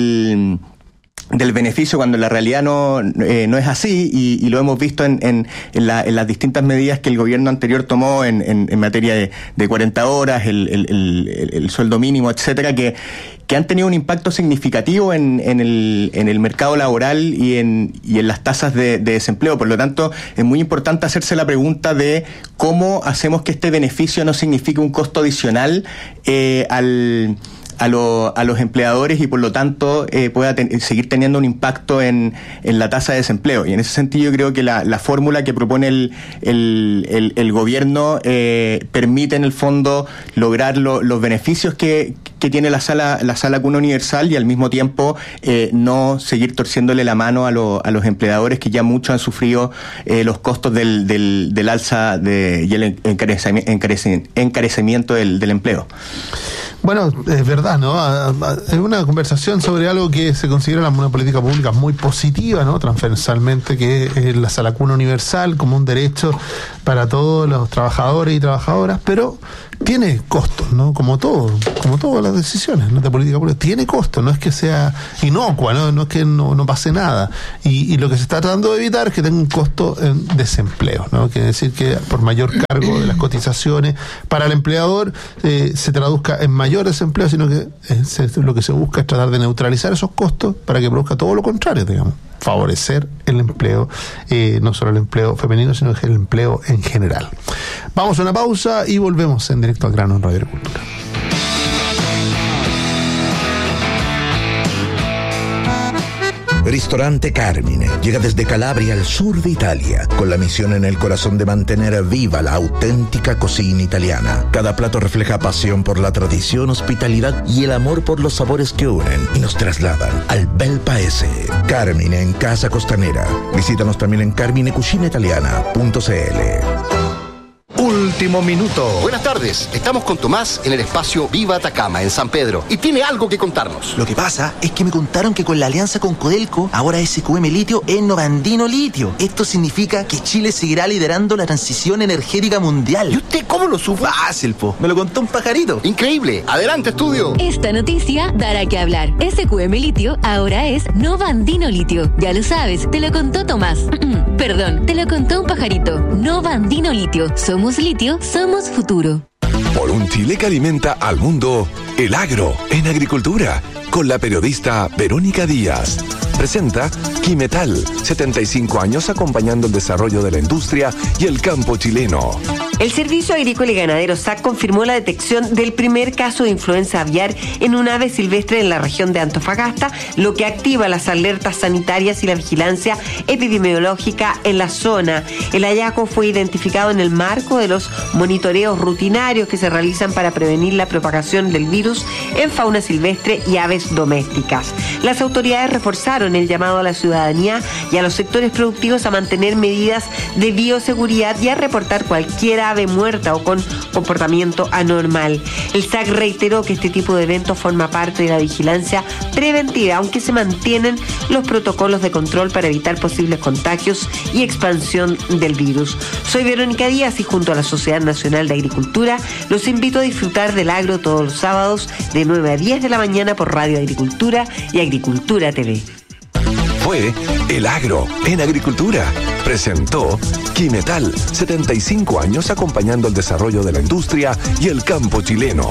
del beneficio, cuando en la realidad no eh, no es así, y, y lo hemos visto en, en, en, la, en las distintas medidas que el gobierno anterior tomó en, en, en materia de, de cuarenta horas, el, el, el, el sueldo mínimo, etcétera, que que han tenido un impacto significativo en, en, el, en el mercado laboral y en, y en las tasas de, de desempleo. Por lo tanto, es muy importante hacerse la pregunta de cómo hacemos que este beneficio no signifique un costo adicional eh, al a, lo, a los empleadores y por lo tanto eh, pueda ten, seguir teniendo un impacto en, en la tasa de desempleo. Y en ese sentido yo creo que la, la fórmula que propone el, el, el, el gobierno eh, permite en el fondo lograr lo, los beneficios que, que tiene la sala, la sala cuna universal y al mismo tiempo eh, no seguir torciéndole la mano a, lo, a los empleadores que ya mucho han sufrido eh, los costos del, del, del alza de, y el encarecimiento, encarecimiento del, del empleo. Bueno, es verdad, ¿no? Es una conversación sobre algo que se considera una política pública muy positiva, ¿no? Transversalmente, que es la sala cuna universal como un derecho para todos los trabajadores y trabajadoras, pero tiene costos, ¿no? Como todo, como todas las decisiones, ¿no?, de política pública, tiene costos, no es que sea inocua, no, no es que no, no pase nada. Y, y lo que se está tratando de evitar es que tenga un costo en desempleo, ¿no? Quiere decir que por mayor cargo de las cotizaciones para el empleador eh, se traduzca en mayor desempleo, sino que eh, se, lo que se busca es tratar de neutralizar esos costos para que produzca todo lo contrario, digamos, favorecer el empleo, eh, no solo el empleo femenino, sino el empleo en general. Vamos a una pausa y volvemos en Directo al Grano en Radio Agricultura. Ristorante Carmine llega desde Calabria al sur de Italia, con la misión en el corazón de mantener viva la auténtica cocina italiana. Cada plato refleja pasión por la tradición, hospitalidad y el amor por los sabores que unen y nos trasladan al bel paese. Carmine en Casa Costanera. Visítanos también en carmine cucina italiana punto c l. Último minuto. Buenas tardes, estamos con Tomás en el espacio Viva Atacama, en San Pedro, y tiene algo que contarnos. Lo que pasa es que me contaron que con la alianza con Codelco, ahora S Q M Litio es Novandino Litio. Esto significa que Chile seguirá liderando la transición energética mundial. ¿Y usted cómo lo supo? Fácil, po. Me lo contó un pajarito. Increíble. Adelante, estudio. Esta noticia dará que hablar. S Q M Litio ahora es Novandino Litio. Ya lo sabes, te lo contó Tomás. Perdón, te lo contó un pajarito. Novandino Litio. Somos litio, somos futuro. Por un Chile que alimenta al mundo, el agro en agricultura, con la periodista Verónica Díaz. Presenta Quimetal, setenta y cinco años acompañando el desarrollo de la industria y el campo chileno. El Servicio Agrícola y Ganadero S A C confirmó la detección del primer caso de influenza aviar en un ave silvestre en la región de Antofagasta, lo que activa las alertas sanitarias y la vigilancia epidemiológica en la zona. El hallazgo fue identificado en el marco de los monitoreos rutinarios que se realizan para prevenir la propagación del virus en fauna silvestre y aves domésticas. Las autoridades reforzaron el llamado a la ciudadanía y a los sectores productivos a mantener medidas de bioseguridad y a reportar cualquier ave muerta o con comportamiento anormal. El S A C reiteró que este tipo de eventos forma parte de la vigilancia preventiva, aunque se mantienen los protocolos de control para evitar posibles contagios y expansión del virus. Soy Verónica Díaz y junto a la Sociedad Nacional de Agricultura los invito a disfrutar del agro todos los sábados de nueve a diez de la mañana por Radio Agricultura y Agricultura T V. Fue El Agro en Agricultura. Presentó Quimetal, setenta y cinco años acompañando el desarrollo de la industria y el campo chileno.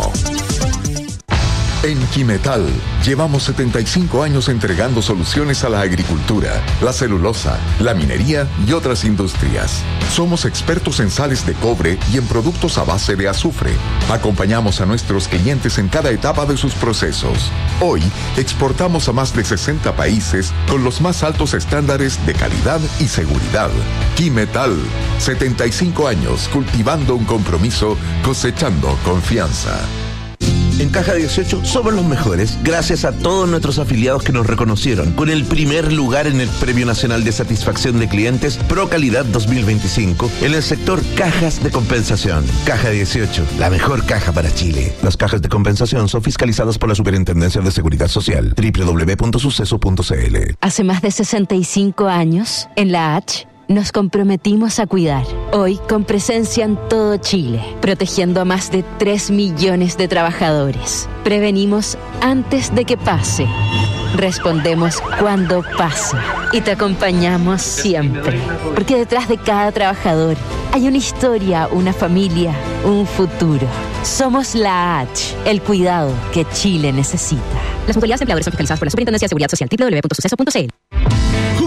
En Quimetal llevamos setenta y cinco años entregando soluciones a la agricultura, la celulosa, la minería y otras industrias. Somos expertos en sales de cobre y en productos a base de azufre. Acompañamos a nuestros clientes en cada etapa de sus procesos. Hoy exportamos a más de sesenta países con los más altos estándares de calidad y seguridad. Quimetal, setenta y cinco años cultivando un compromiso, cosechando confianza. En Caja dieciocho somos los mejores, gracias a todos nuestros afiliados que nos reconocieron con el primer lugar en el Premio Nacional de Satisfacción de Clientes Pro Calidad dos mil veinticinco en el sector cajas de compensación. Caja dieciocho, la mejor caja para Chile. Las cajas de compensación son fiscalizadas por la Superintendencia de Seguridad Social. doble u doble u doble u punto suceso punto c l. Hace más de sesenta y cinco años, en la H, nos comprometimos a cuidar, hoy con presencia en todo Chile, protegiendo a más de tres millones de trabajadores. Prevenimos antes de que pase, respondemos cuando pase y te acompañamos siempre, porque detrás de cada trabajador hay una historia, una familia, un futuro. Somos la H, el cuidado que Chile necesita. Las mutualidades empleadores son fiscalizadas por la Superintendencia de Seguridad Social. doble u doble u doble u punto suceso punto c l.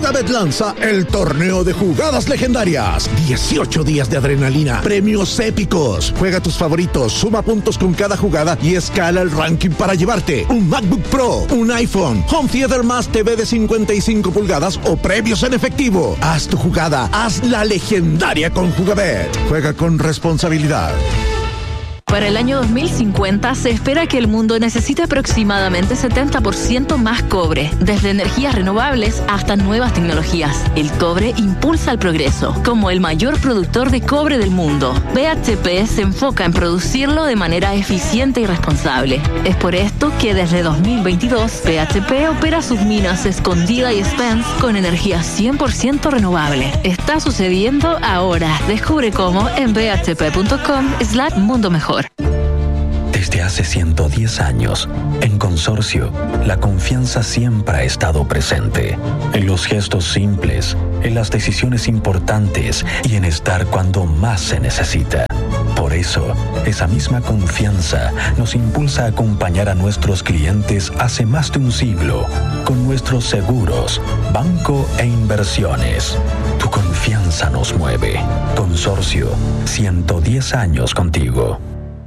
Sportsbet lanza el torneo de jugadas legendarias. dieciocho días de adrenalina, premios épicos. Juega tus favoritos, suma puntos con cada jugada y escala el ranking para llevarte un MacBook Pro, un iPhone, Home Theater más T V de cincuenta y cinco pulgadas o premios en efectivo. Haz tu jugada, haz la legendaria con Jugabet. Juega con responsabilidad. Para el año dos mil cincuenta se espera que el mundo necesite aproximadamente setenta por ciento más cobre, desde energías renovables hasta nuevas tecnologías. El cobre impulsa el progreso. Como el mayor productor de cobre del mundo, B H P se enfoca en producirlo de manera eficiente y responsable. Es por esto que desde dos mil veintidós B H P opera sus minas Escondida y Spence con energía cien por ciento renovable. Está sucediendo ahora. Descubre cómo en b h p punto com slash mundo mejor. Desde hace ciento diez años, en Consorcio, la confianza siempre ha estado presente. En los gestos simples, en las decisiones importantes y en estar cuando más se necesita. Por eso, esa misma confianza nos impulsa a acompañar a nuestros clientes hace más de un siglo con nuestros seguros, banco e inversiones. Tu confianza nos mueve. Consorcio, ciento diez años contigo.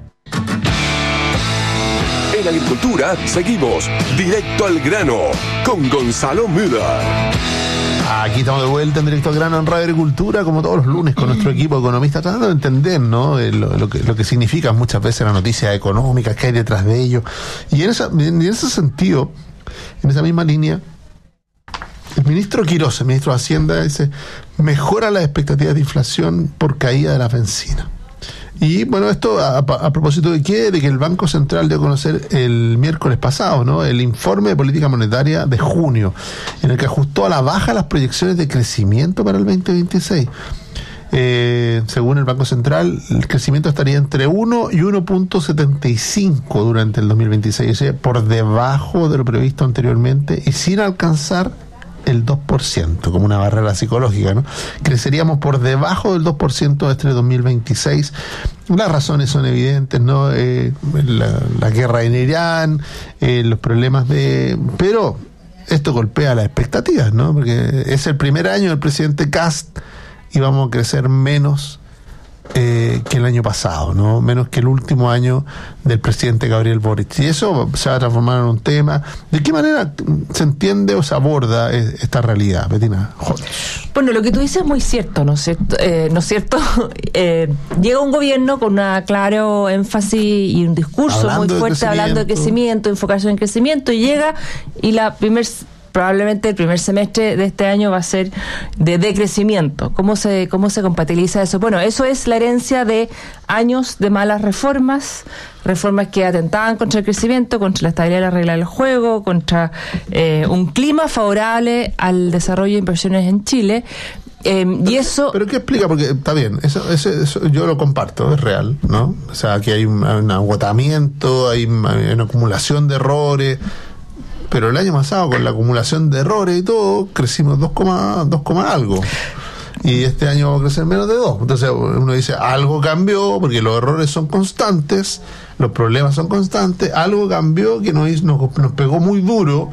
En Agricultura seguimos directo al grano con Gonzalo Müller. Aquí estamos de vuelta en Directo al Grano en Radio Agricultura, como todos los lunes, con nuestro equipo economista, tratando de entender, ¿no?, lo, lo, que, lo que significan muchas veces las noticias económicas, qué hay detrás de ello. Y en, esa, en ese sentido, en esa misma línea, el ministro Quirós, el ministro de Hacienda, dice, mejora las expectativas de inflación por caída de la bencina. Y bueno, esto a, a propósito de qué, de que el Banco Central dio a conocer el miércoles pasado, ¿no?, el informe de política monetaria de junio, en el que ajustó a la baja las proyecciones de crecimiento para el veinte veintiséis. Eh, según el Banco Central, el crecimiento estaría entre uno y uno punto setenta y cinco durante el dos mil veintiséis, o sea, por debajo de lo previsto anteriormente y sin alcanzar el dos por ciento, como una barrera psicológica, ¿no? Creceríamos por debajo del dos por ciento este dos mil veintiséis. Las razones son evidentes, ¿no? Eh, la, la guerra en Irán, eh, los problemas de... Pero esto golpea las expectativas, ¿no? Porque es el primer año del presidente Kast y vamos a crecer menos Eh, que el año pasado, ¿no? Menos que el último año del presidente Gabriel Boric. Y eso se va a transformar en un tema. ¿De qué manera se entiende o se aborda esta realidad, Betina? Joder. Bueno, lo que tú dices es muy cierto, ¿no es cierto? Eh, ¿no es cierto? Eh, llega un gobierno con un claro énfasis y un discurso hablando muy fuerte hablando de crecimiento, enfocarse en crecimiento, y llega y la primer probablemente el primer semestre de este año va a ser de decrecimiento. ¿Cómo se, cómo se compatibiliza eso? Bueno, eso es la herencia de años de malas reformas, reformas que atentaban contra el crecimiento, contra la estabilidad de la regla del juego, contra eh, un clima favorable al desarrollo de inversiones en Chile. Eh, pero, y eso... ¿Pero qué explica? Porque está bien, eso, eso, eso yo lo comparto, es real, ¿no? O sea, que hay un, un agotamiento, hay, hay una acumulación de errores. Pero el año pasado, con la acumulación de errores y todo, crecimos dos, dos, algo. Y este año vamos a crecer menos de dos. Entonces uno dice, algo cambió, porque los errores son constantes, los problemas son constantes, algo cambió que nos, nos, nos pegó muy duro.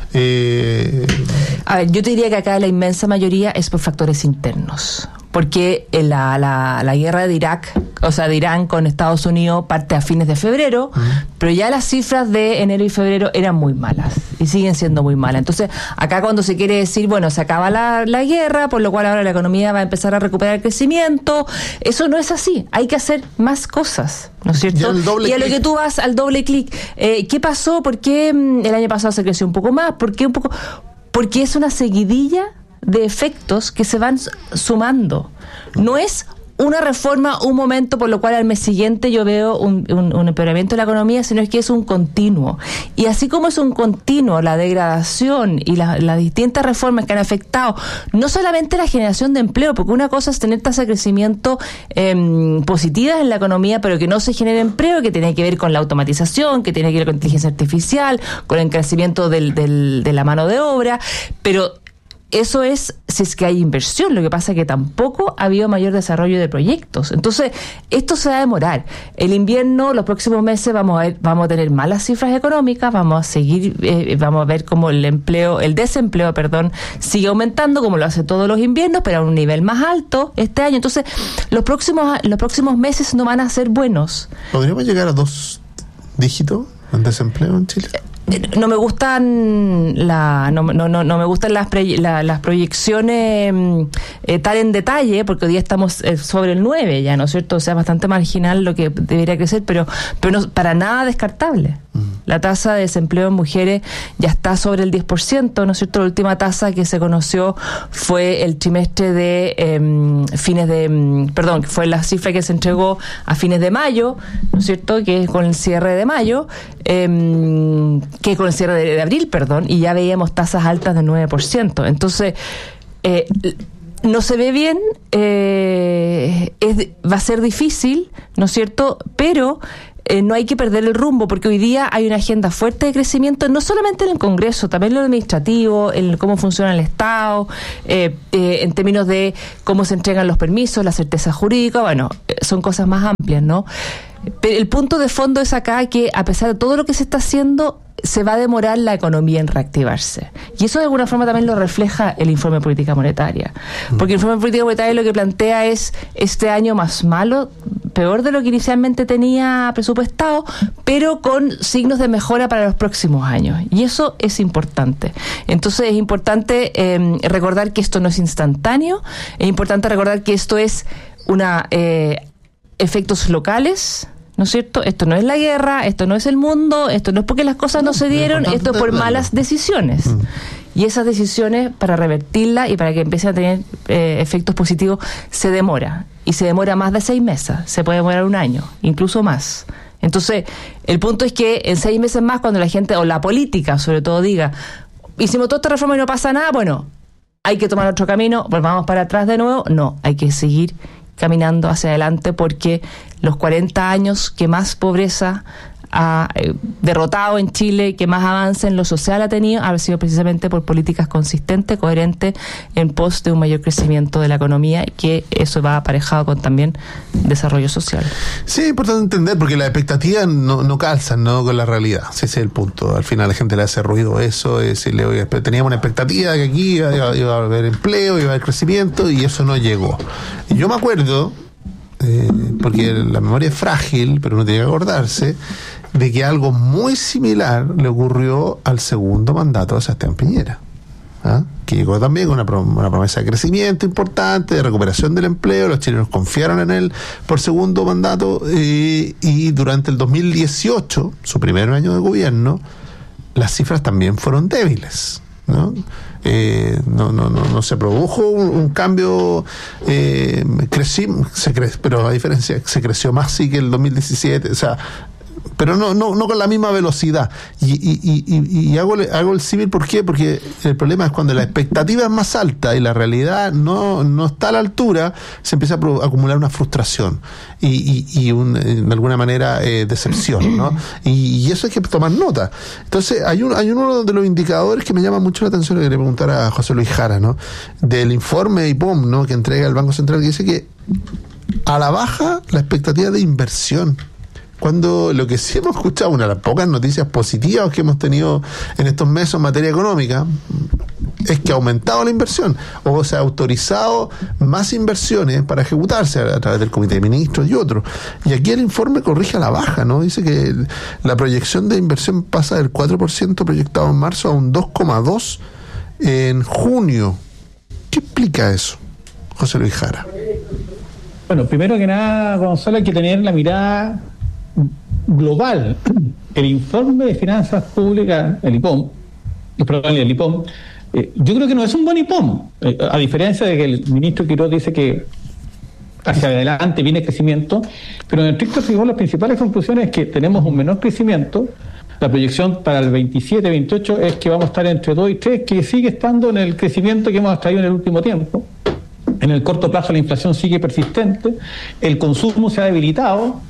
Eh... A ver, yo te diría que acá la inmensa mayoría es por factores internos. Porque la, la, la guerra de Irak, o sea, de Irán con Estados Unidos parte a fines de febrero, uh-huh. pero ya las cifras de enero y febrero eran muy malas y siguen siendo muy malas. Entonces, acá cuando se quiere decir, bueno, se acaba la, la guerra, por lo cual ahora la economía va a empezar a recuperar el crecimiento, eso no es así. Hay que hacer más cosas, ¿no es cierto? Y a lo que tú vas al doble clic, eh, ¿qué pasó? ¿Por qué el año pasado se creció un poco más? ¿Por qué un poco? Porque es una seguidilla de efectos que se van sumando. No es una reforma, un momento por lo cual al mes siguiente yo veo un, un, un empeoramiento de la economía, sino es que es un continuo. Y así como es un continuo la degradación y la, las distintas reformas que han afectado no solamente la generación de empleo, porque una cosa es tener tasas de crecimiento eh, positivas en la economía, pero que no se genere empleo, que tiene que ver con la automatización, que tiene que ver con inteligencia artificial, con el crecimiento del, del, de la mano de obra, pero eso es si es que hay inversión. Lo que pasa es que tampoco ha habido mayor desarrollo de proyectos. Entonces, esto se va a demorar. El invierno, los próximos meses vamos a ver, vamos a tener malas cifras económicas, vamos a seguir, eh, vamos a ver cómo el empleo, el desempleo, perdón, sigue aumentando como lo hace todos los inviernos, pero a un nivel más alto este año. Entonces, los próximos, los próximos meses no van a ser buenos. ¿Podríamos llegar a dos dígitos en desempleo en Chile? No me gustan la no no no, no me gustan las pre, la, las proyecciones eh, tal en detalle, porque hoy día estamos eh, sobre el nueve ya, ¿no es cierto? O sea, bastante marginal lo que debería crecer, pero pero no, para nada descartable. Mm. La tasa de desempleo en mujeres ya está sobre el diez por ciento, ¿no es cierto? La última tasa que se conoció fue el trimestre de eh, fines de perdón, que fue la cifra que se entregó a fines de mayo, ¿no es cierto? Que es con el cierre de mayo. Eh, que con el cierre de, de abril, perdón, y ya veíamos tasas altas del nueve por ciento. Entonces, eh, no se ve bien, eh, es, va a ser difícil, ¿no es cierto? Pero eh, no hay que perder el rumbo, porque hoy día hay una agenda fuerte de crecimiento, no solamente en el Congreso, también en lo administrativo, en cómo funciona el Estado, eh, eh, en términos de cómo se entregan los permisos, la certeza jurídica, bueno, son cosas más amplias, ¿no? Pero el punto de fondo es acá que, a pesar de todo lo que se está haciendo, se va a demorar la economía en reactivarse. Y eso de alguna forma también lo refleja el informe de política monetaria. Porque el informe de política monetaria lo que plantea es este año más malo, peor de lo que inicialmente tenía presupuestado, pero con signos de mejora para los próximos años. Y eso es importante. Entonces es importante eh, recordar que esto no es instantáneo, es importante recordar que esto es una eh, efectos locales, ¿no es cierto? Esto no es la guerra, esto no es el mundo, esto no es porque las cosas no, no se dieron, esto es por malas decisiones. Mm. Y esas decisiones, para revertirlas y para que empiecen a tener eh, efectos positivos, se demora. Y se demora más de seis meses, se puede demorar un año, incluso más. Entonces, el punto es que en seis meses más, cuando la gente, o la política sobre todo, diga, hicimos toda esta reforma y no pasa nada, bueno, hay que tomar otro camino, volvamos para atrás de nuevo. No, hay que seguir caminando hacia adelante, porque los cuarenta años que más pobreza ha eh, derrotado en Chile, que más avance en lo social ha tenido, ha sido precisamente por políticas consistentes, coherentes, en pos de un mayor crecimiento de la economía, y que eso va aparejado con también desarrollo social. Sí, es importante entender, porque las expectativas no, no calzan, ¿no?, con la realidad. Ese es el punto. Al final la gente le hace ruido eso, es decirle, oye, teníamos una expectativa de que aquí iba, iba a haber empleo, iba a haber crecimiento, y eso no llegó. Y yo me acuerdo, eh, porque la memoria es frágil, pero uno tiene que acordarse, de que algo muy similar le ocurrió al segundo mandato de Sebastián Piñera, ¿ah? Que llegó también con una, prom- una promesa de crecimiento importante, de recuperación del empleo. Los chilenos confiaron en él por segundo mandato, eh, y durante el dos mil dieciocho, su primer año de gobierno, las cifras también fueron débiles, ¿no? Eh, no, no, no, no se produjo un, un cambio, eh, crecí, se cre- pero a diferencia, se creció más sí que el dos mil diecisiete, o sea, pero no no no con la misma velocidad. Y, y, y, y hago, hago el símil, ¿por qué? Porque el problema es cuando la expectativa es más alta y la realidad no, no está a la altura, se empieza a pro, acumular una frustración y, y, y un, de alguna manera eh, decepción, ¿no? Y, y eso hay que tomar nota. Entonces hay, un, hay uno de los indicadores que me llama mucho la atención, que quería preguntar a José Luis Jara, ¿no?, del informe I P O M, ¿no?, que entrega el Banco Central, que dice que a la baja la expectativa de inversión. Cuando lo que sí hemos escuchado, una de las pocas noticias positivas que hemos tenido en estos meses en materia económica, es que ha aumentado la inversión, o se ha autorizado más inversiones para ejecutarse a, a través del Comité de Ministros y otros. Y aquí el informe corrige a la baja, ¿no? Dice que el, la proyección de inversión pasa del cuatro por ciento proyectado en marzo a un dos coma dos por ciento en junio. ¿Qué explica eso, José Luis Jara? Bueno, primero que nada, Gonzalo, hay que tener la mirada global. El informe de finanzas públicas, el I P O M, perdón, el I P O M, eh, yo creo que no es un buen I P O M, eh, a diferencia de que el ministro Quiroz dice que hacia adelante viene crecimiento, pero en el estricto rigor las principales conclusiones es que tenemos un menor crecimiento. La proyección para el veintisiete veintiocho es que vamos a estar entre dos y tres, que sigue estando en el crecimiento que hemos traído en el último tiempo. En el corto plazo la inflación sigue persistente, el consumo se ha debilitado,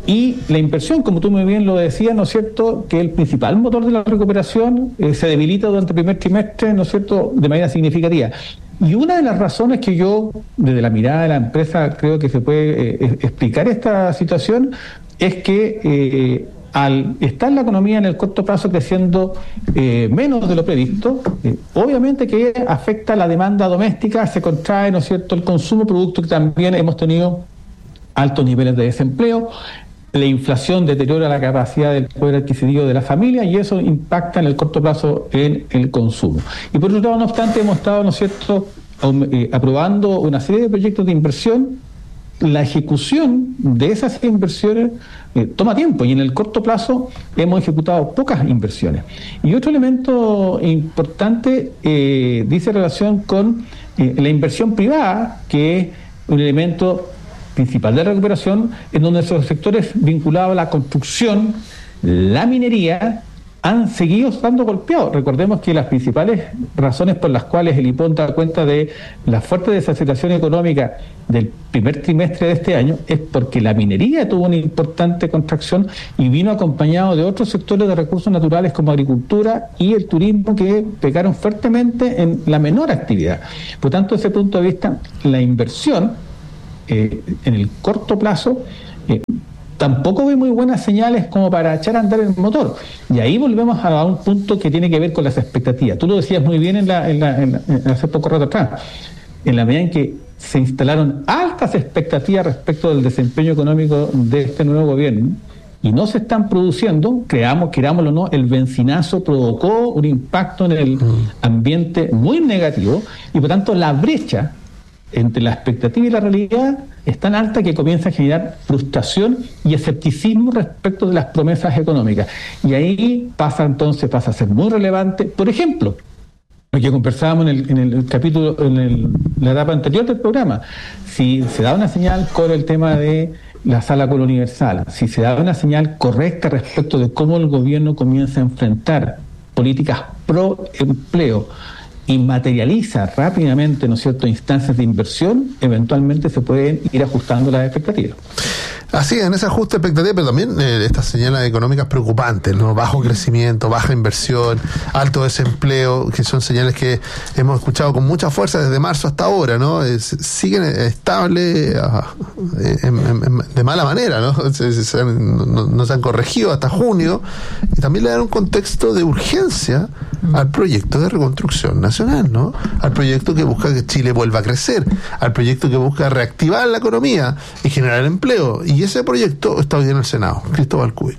Y la inversión, como tú muy bien lo decías, ¿no es cierto?, que el principal motor de la recuperación eh, se debilita durante el primer trimestre, ¿no es cierto?, de manera significativa. Y una de las razones que yo, desde la mirada de la empresa, creo que se puede eh, explicar esta situación, es que eh, al estar la economía en el corto plazo creciendo eh, menos de lo previsto, eh, obviamente que afecta la demanda doméstica, se contrae, ¿no es cierto?, el consumo, producto que también hemos tenido altos niveles de desempleo. La inflación deteriora la capacidad del poder adquisitivo de la familia y eso impacta en el corto plazo en el consumo. Y por otro lado, no obstante, hemos estado, ¿no es cierto?, eh, aprobando una serie de proyectos de inversión. La ejecución de esas inversiones eh, toma tiempo y en el corto plazo hemos ejecutado pocas inversiones. Y otro elemento importante eh, dice relación con eh, la inversión privada, que es un elemento principal de recuperación, en donde esos sectores vinculados a la construcción, la minería, han seguido estando golpeados. Recordemos que las principales razones por las cuales el I P O N da cuenta de la fuerte desaceleración económica del primer trimestre de este año es porque la minería tuvo una importante contracción y vino acompañado de otros sectores de recursos naturales como agricultura y el turismo, que pecaron fuertemente en la menor actividad. Por tanto, desde ese punto de vista, la inversión Eh, en el corto plazo eh, tampoco ve muy buenas señales como para echar a andar el motor. Y ahí volvemos a un punto que tiene que ver con las expectativas. Tú lo decías muy bien en la, en la, en la, en hace poco rato atrás. En la medida en que se instalaron altas expectativas respecto del desempeño económico de este nuevo gobierno y no se están produciendo, creamos, querámoslo o no, el bencinazo provocó un impacto en el ambiente muy negativo y por tanto la brecha entre la expectativa y la realidad es tan alta que comienza a generar frustración y escepticismo respecto de las promesas económicas. Y ahí pasa entonces, pasa a ser muy relevante, por ejemplo, lo que conversábamos en el, en el capítulo, en el, la etapa anterior del programa, si se da una señal con el tema de la sala Colo Universal, si se da una señal correcta respecto de cómo el gobierno comienza a enfrentar políticas pro empleo, y materializa rápidamente, ¿no es cierto?, instancias de inversión, eventualmente se pueden ir ajustando las expectativas. Así, en ese ajuste de expectativas, pero también eh, estas señales económicas preocupantes, ¿no? Bajo crecimiento, baja inversión, alto desempleo, que son señales que hemos escuchado con mucha fuerza desde marzo hasta ahora, ¿no? Es, siguen estables eh, en, en, de mala manera, ¿no? Se, se han, no, no se han corregido hasta junio, y también le dan un contexto de urgencia al proyecto de reconstrucción nacional, ¿no? Al proyecto que busca que Chile vuelva a crecer, al proyecto que busca reactivar la economía y generar empleo. Y ese proyecto está hoy en el Senado. Cristóbal Cubik.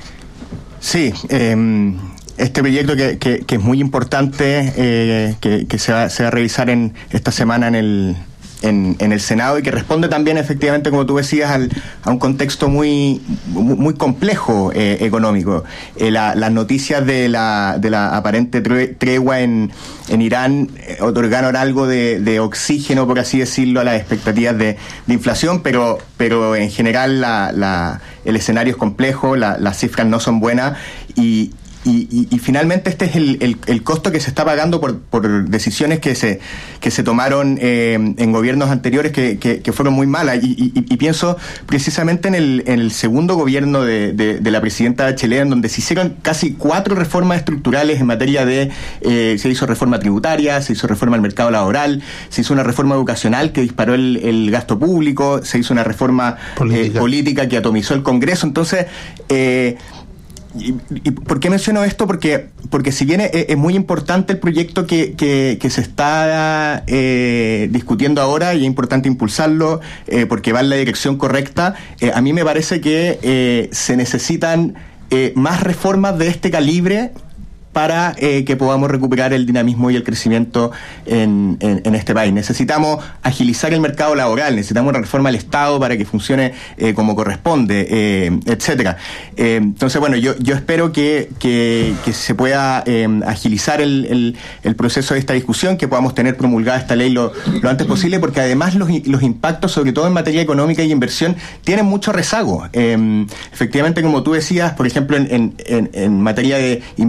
Sí, eh, este proyecto que, que, que es muy importante, eh, que, que se, va, se va a revisar en esta semana en el En, en el Senado y que responde también efectivamente, como tú decías, al, a un contexto muy muy, muy complejo eh, económico. Eh, la, las noticias de la de la aparente tregua en, en Irán eh, otorgaron algo de, de oxígeno, por así decirlo, a las expectativas de, de inflación, pero pero en general la, la, el escenario es complejo, la, las cifras no son buenas y Y, y, y finalmente este es el, el, el costo que se está pagando por, por decisiones que se que se tomaron eh, en gobiernos anteriores que, que, que fueron muy malas. Y, y, y pienso precisamente en el, en el segundo gobierno de, de, de la presidenta Bachelet, en donde se hicieron casi cuatro reformas estructurales en materia de... Eh, se hizo reforma tributaria, se hizo reforma al mercado laboral, se hizo una reforma educacional que disparó el, el gasto público, se hizo una reforma política, eh, política que atomizó el Congreso. Entonces... Eh, ¿Y, y por qué menciono esto? Porque porque si bien es, es muy importante el proyecto que, que, que se está eh, discutiendo ahora y es importante impulsarlo eh, porque va en la dirección correcta, eh, a mí me parece que eh, se necesitan eh, más reformas de este calibre para eh, que podamos recuperar el dinamismo y el crecimiento en, en, en este país. Necesitamos agilizar el mercado laboral, necesitamos una reforma al Estado para que funcione eh, como corresponde, eh, etcétera. Eh, entonces, bueno, yo, yo espero que, que, que se pueda eh, agilizar el, el, el proceso de esta discusión, que podamos tener promulgada esta ley lo, lo antes posible, porque además los, los impactos, sobre todo en materia económica y inversión, tienen mucho rezago. Eh, efectivamente, como tú decías, por ejemplo, en, en, en, en materia de inversión en minería,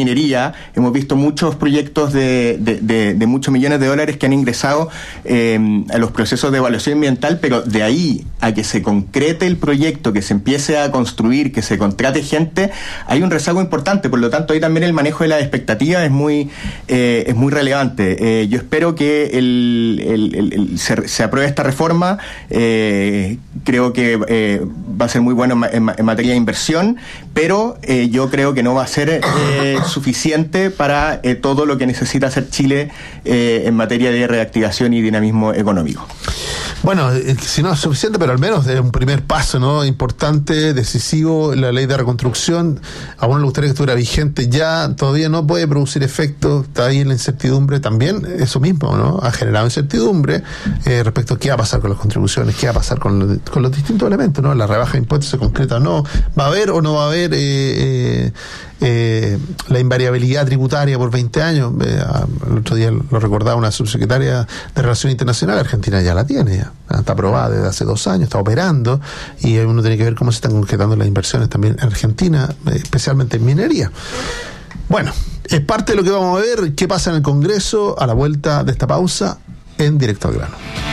minería, hemos visto muchos proyectos de, de, de, de muchos millones de dólares que han ingresado eh, a los procesos de evaluación ambiental, pero de ahí a que se concrete el proyecto, que se empiece a construir, que se contrate gente, hay un rezago importante. Por lo tanto, ahí también el manejo de las expectativas es muy eh, es muy relevante. Eh, yo espero que el, el, el, el, se, se apruebe esta reforma. Eh, creo que eh, va a ser muy bueno en, en, en materia de inversión, pero eh, yo creo que no va a ser eh, suficiente para eh, todo lo que necesita hacer Chile eh, en materia de reactivación y dinamismo económico. Bueno, eh, si no es suficiente, pero al menos es un primer paso, ¿no? Importante, decisivo, la ley de reconstrucción. A uno le gustaría que estuviera vigente ya, todavía no puede producir efecto, está ahí en la incertidumbre también, eso mismo, ¿no? Ha generado incertidumbre eh, respecto a qué va a pasar con las contribuciones, qué va a pasar con, lo, con los distintos elementos, ¿no? La rebaja de impuestos se concreta o no, va a haber o no va a haber eh, eh, eh, la invariabilidad tributaria por veinte años. Eh, el otro día lo recordaba una subsecretaria de Relaciones Internacionales, Argentina ya la tiene, ya está aprobada desde hace dos años, está operando, y uno tiene que ver cómo se están concretando las inversiones también en Argentina, especialmente en minería. Bueno, es parte de lo que vamos a ver, qué pasa en el Congreso a la vuelta de esta pausa en Directo al Grano.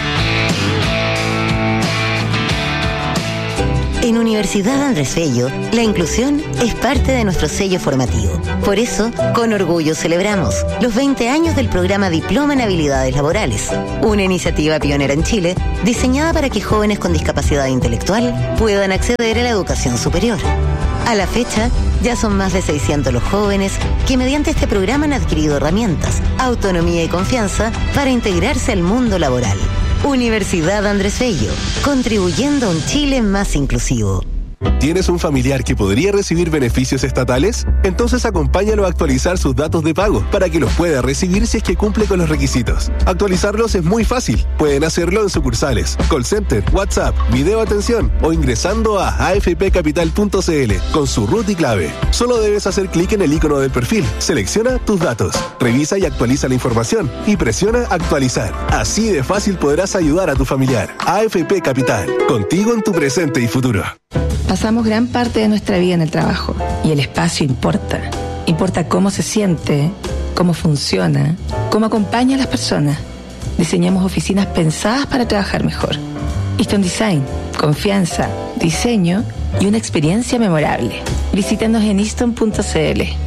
En Universidad Andrés Bello, la inclusión es parte de nuestro sello formativo. Por eso, con orgullo celebramos los veinte años del programa Diploma en Habilidades Laborales, una iniciativa pionera en Chile diseñada para que jóvenes con discapacidad intelectual puedan acceder a la educación superior. A la fecha, ya son más de seiscientos los jóvenes que mediante este programa han adquirido herramientas, autonomía y confianza para integrarse al mundo laboral. Universidad Andrés Bello, contribuyendo a un Chile más inclusivo. ¿Tienes un familiar que podría recibir beneficios estatales? Entonces acompáñalo a actualizar sus datos de pago para que los pueda recibir si es que cumple con los requisitos. Actualizarlos es muy fácil. Pueden hacerlo en sucursales, call center, WhatsApp, video atención o ingresando a a f p capital punto c l con su root y clave. Solo debes hacer clic en el icono del perfil, selecciona tus datos, revisa y actualiza la información y presiona actualizar. Así de fácil podrás ayudar a tu familiar. A F P Capital, contigo en tu presente y futuro. Pasamos gran parte de nuestra vida en el trabajo y el espacio importa. Importa cómo se siente, cómo funciona, cómo acompaña a las personas. Diseñamos oficinas pensadas para trabajar mejor. Easton Design, confianza, diseño y una experiencia memorable. Visítanos en easton punto c l.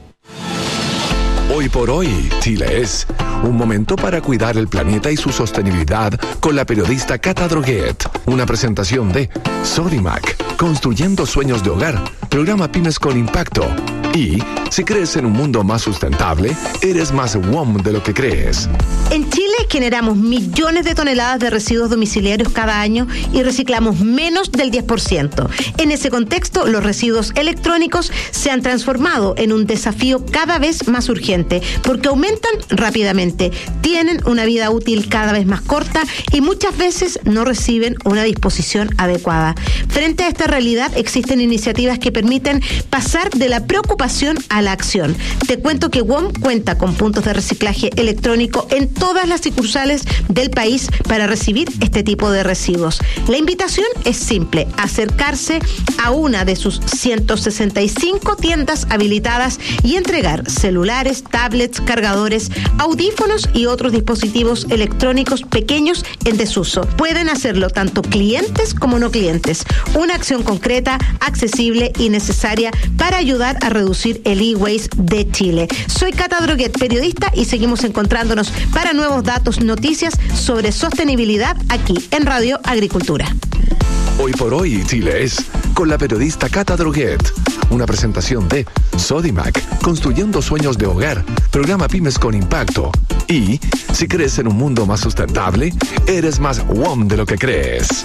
Hoy por hoy, Chile es un momento para cuidar el planeta y su sostenibilidad con la periodista Cata Droguet. Una presentación de Sodimac, construyendo sueños de hogar, programa Pymes con Impacto. Y si crees en un mundo más sustentable, eres más W O M de lo que crees. En Chile generamos millones de toneladas de residuos domiciliarios cada año y reciclamos menos del diez por ciento. En ese contexto, los residuos electrónicos se han transformado en un desafío cada vez más urgente porque aumentan rápidamente, tienen una vida útil cada vez más corta y muchas veces no reciben una disposición adecuada. Frente a esta realidad, existen iniciativas que permiten pasar de la preocupación a la acción. Te cuento que W O M cuenta con puntos de reciclaje electrónico en todas las sucursales del país para recibir este tipo de residuos. La invitación es simple: acercarse a una de sus ciento sesenta y cinco tiendas habilitadas y entregar celulares, tablets, cargadores, audífonos y otros dispositivos electrónicos pequeños en desuso. Pueden hacerlo tanto clientes como no clientes. Una acción concreta, accesible y necesaria para ayudar a reducir el e-waste de Chile. Soy Cata Droguet, periodista, y seguimos encontrándonos para nuevos datos, noticias sobre sostenibilidad aquí en Radio Agricultura. Hoy por hoy, Chile es con la periodista Cata Droguet. Una presentación de Sodimac, construyendo sueños de hogar, programa Pymes con Impacto. Y si crees en un mundo más sustentable, eres más W O M de lo que crees.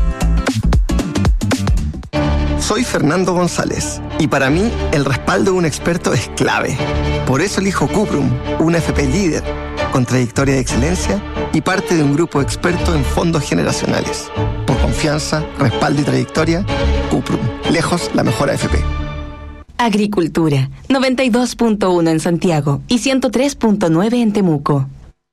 Soy Fernando González y para mí el respaldo de un experto es clave. Por eso elijo Cuprum, una F P líder, con trayectoria de excelencia y parte de un grupo experto en fondos generacionales. Por confianza, respaldo y trayectoria, Cuprum, lejos la mejor A F P. Agricultura, noventa y dos punto uno en Santiago y ciento tres punto nueve en Temuco.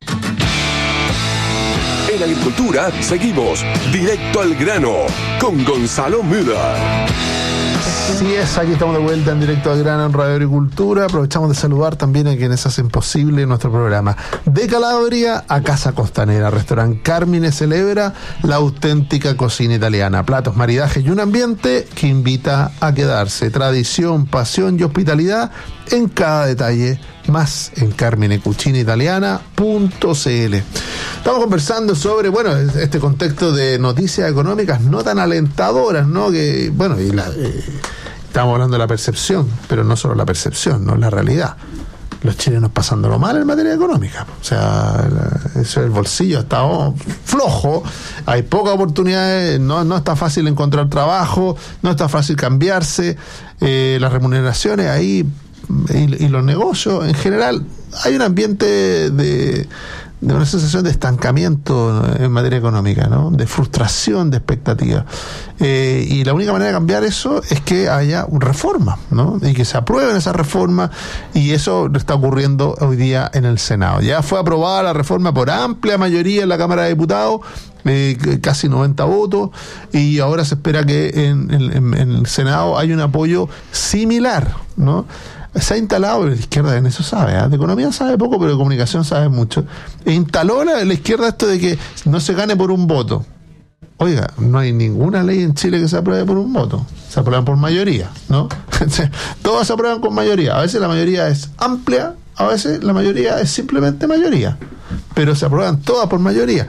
En Agricultura seguimos directo al grano con Gonzalo Müller. Así es, aquí estamos de vuelta en directo a Grano en Radio Agricultura. Aprovechamos de saludar también a quienes hacen posible nuestro programa. De Calabria a Casa Costanera, Restaurante Carmine celebra la auténtica cocina italiana. Platos, maridajes y un ambiente que invita a quedarse. Tradición, pasión y hospitalidad en cada detalle. Más en carmine cucina italiana punto c l. Estamos conversando sobre, bueno, este contexto de noticias económicas no tan alentadoras, ¿no? Que, bueno, y la, eh, estamos hablando de la percepción, pero no solo la percepción, no la realidad. Los chilenos pasándolo mal en materia económica. O sea, eso, el bolsillo está oh, flojo, hay pocas oportunidades, no, no está fácil encontrar trabajo, no está fácil cambiarse, eh, las remuneraciones ahí y, y los negocios en general, hay un ambiente de, de una sensación de estancamiento en materia económica, ¿no? De frustración, de expectativa. Eh, y la única manera de cambiar eso es que haya una reforma, ¿no? Y que se aprueben esas reformas, y eso está ocurriendo hoy día en el Senado. Ya fue aprobada la reforma por amplia mayoría en la Cámara de Diputados, eh, casi noventa votos, y ahora se espera que en, en, en el Senado haya un apoyo similar, ¿no? Se ha instalado, la izquierda en eso sabe, ¿eh? De economía sabe poco, pero de comunicación sabe mucho. E instaló la, la izquierda esto de que no se gane por un voto. Oiga, no hay ninguna ley en Chile que se apruebe por un voto. Se aprueban por mayoría, ¿no? Todas se aprueban con mayoría. A veces la mayoría es amplia, a veces la mayoría es simplemente mayoría. Pero se aprueban todas por mayoría.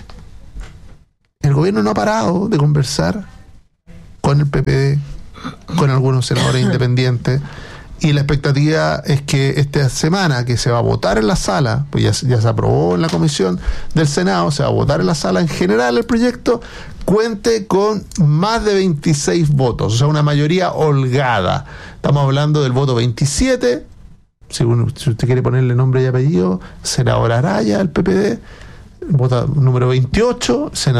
El gobierno no ha parado de conversar con el P P D, con algunos senadores independientes. Y la expectativa es que esta semana que se va a votar en la sala, pues ya, ya se aprobó en la comisión del Senado, se va a votar en la sala en general el proyecto, cuente con más de veintiséis votos, o sea, una mayoría holgada. Estamos hablando del voto veintisiete, si, uno, si usted quiere ponerle nombre y apellido, senador Araya, el P P D, voto número veintiocho, senador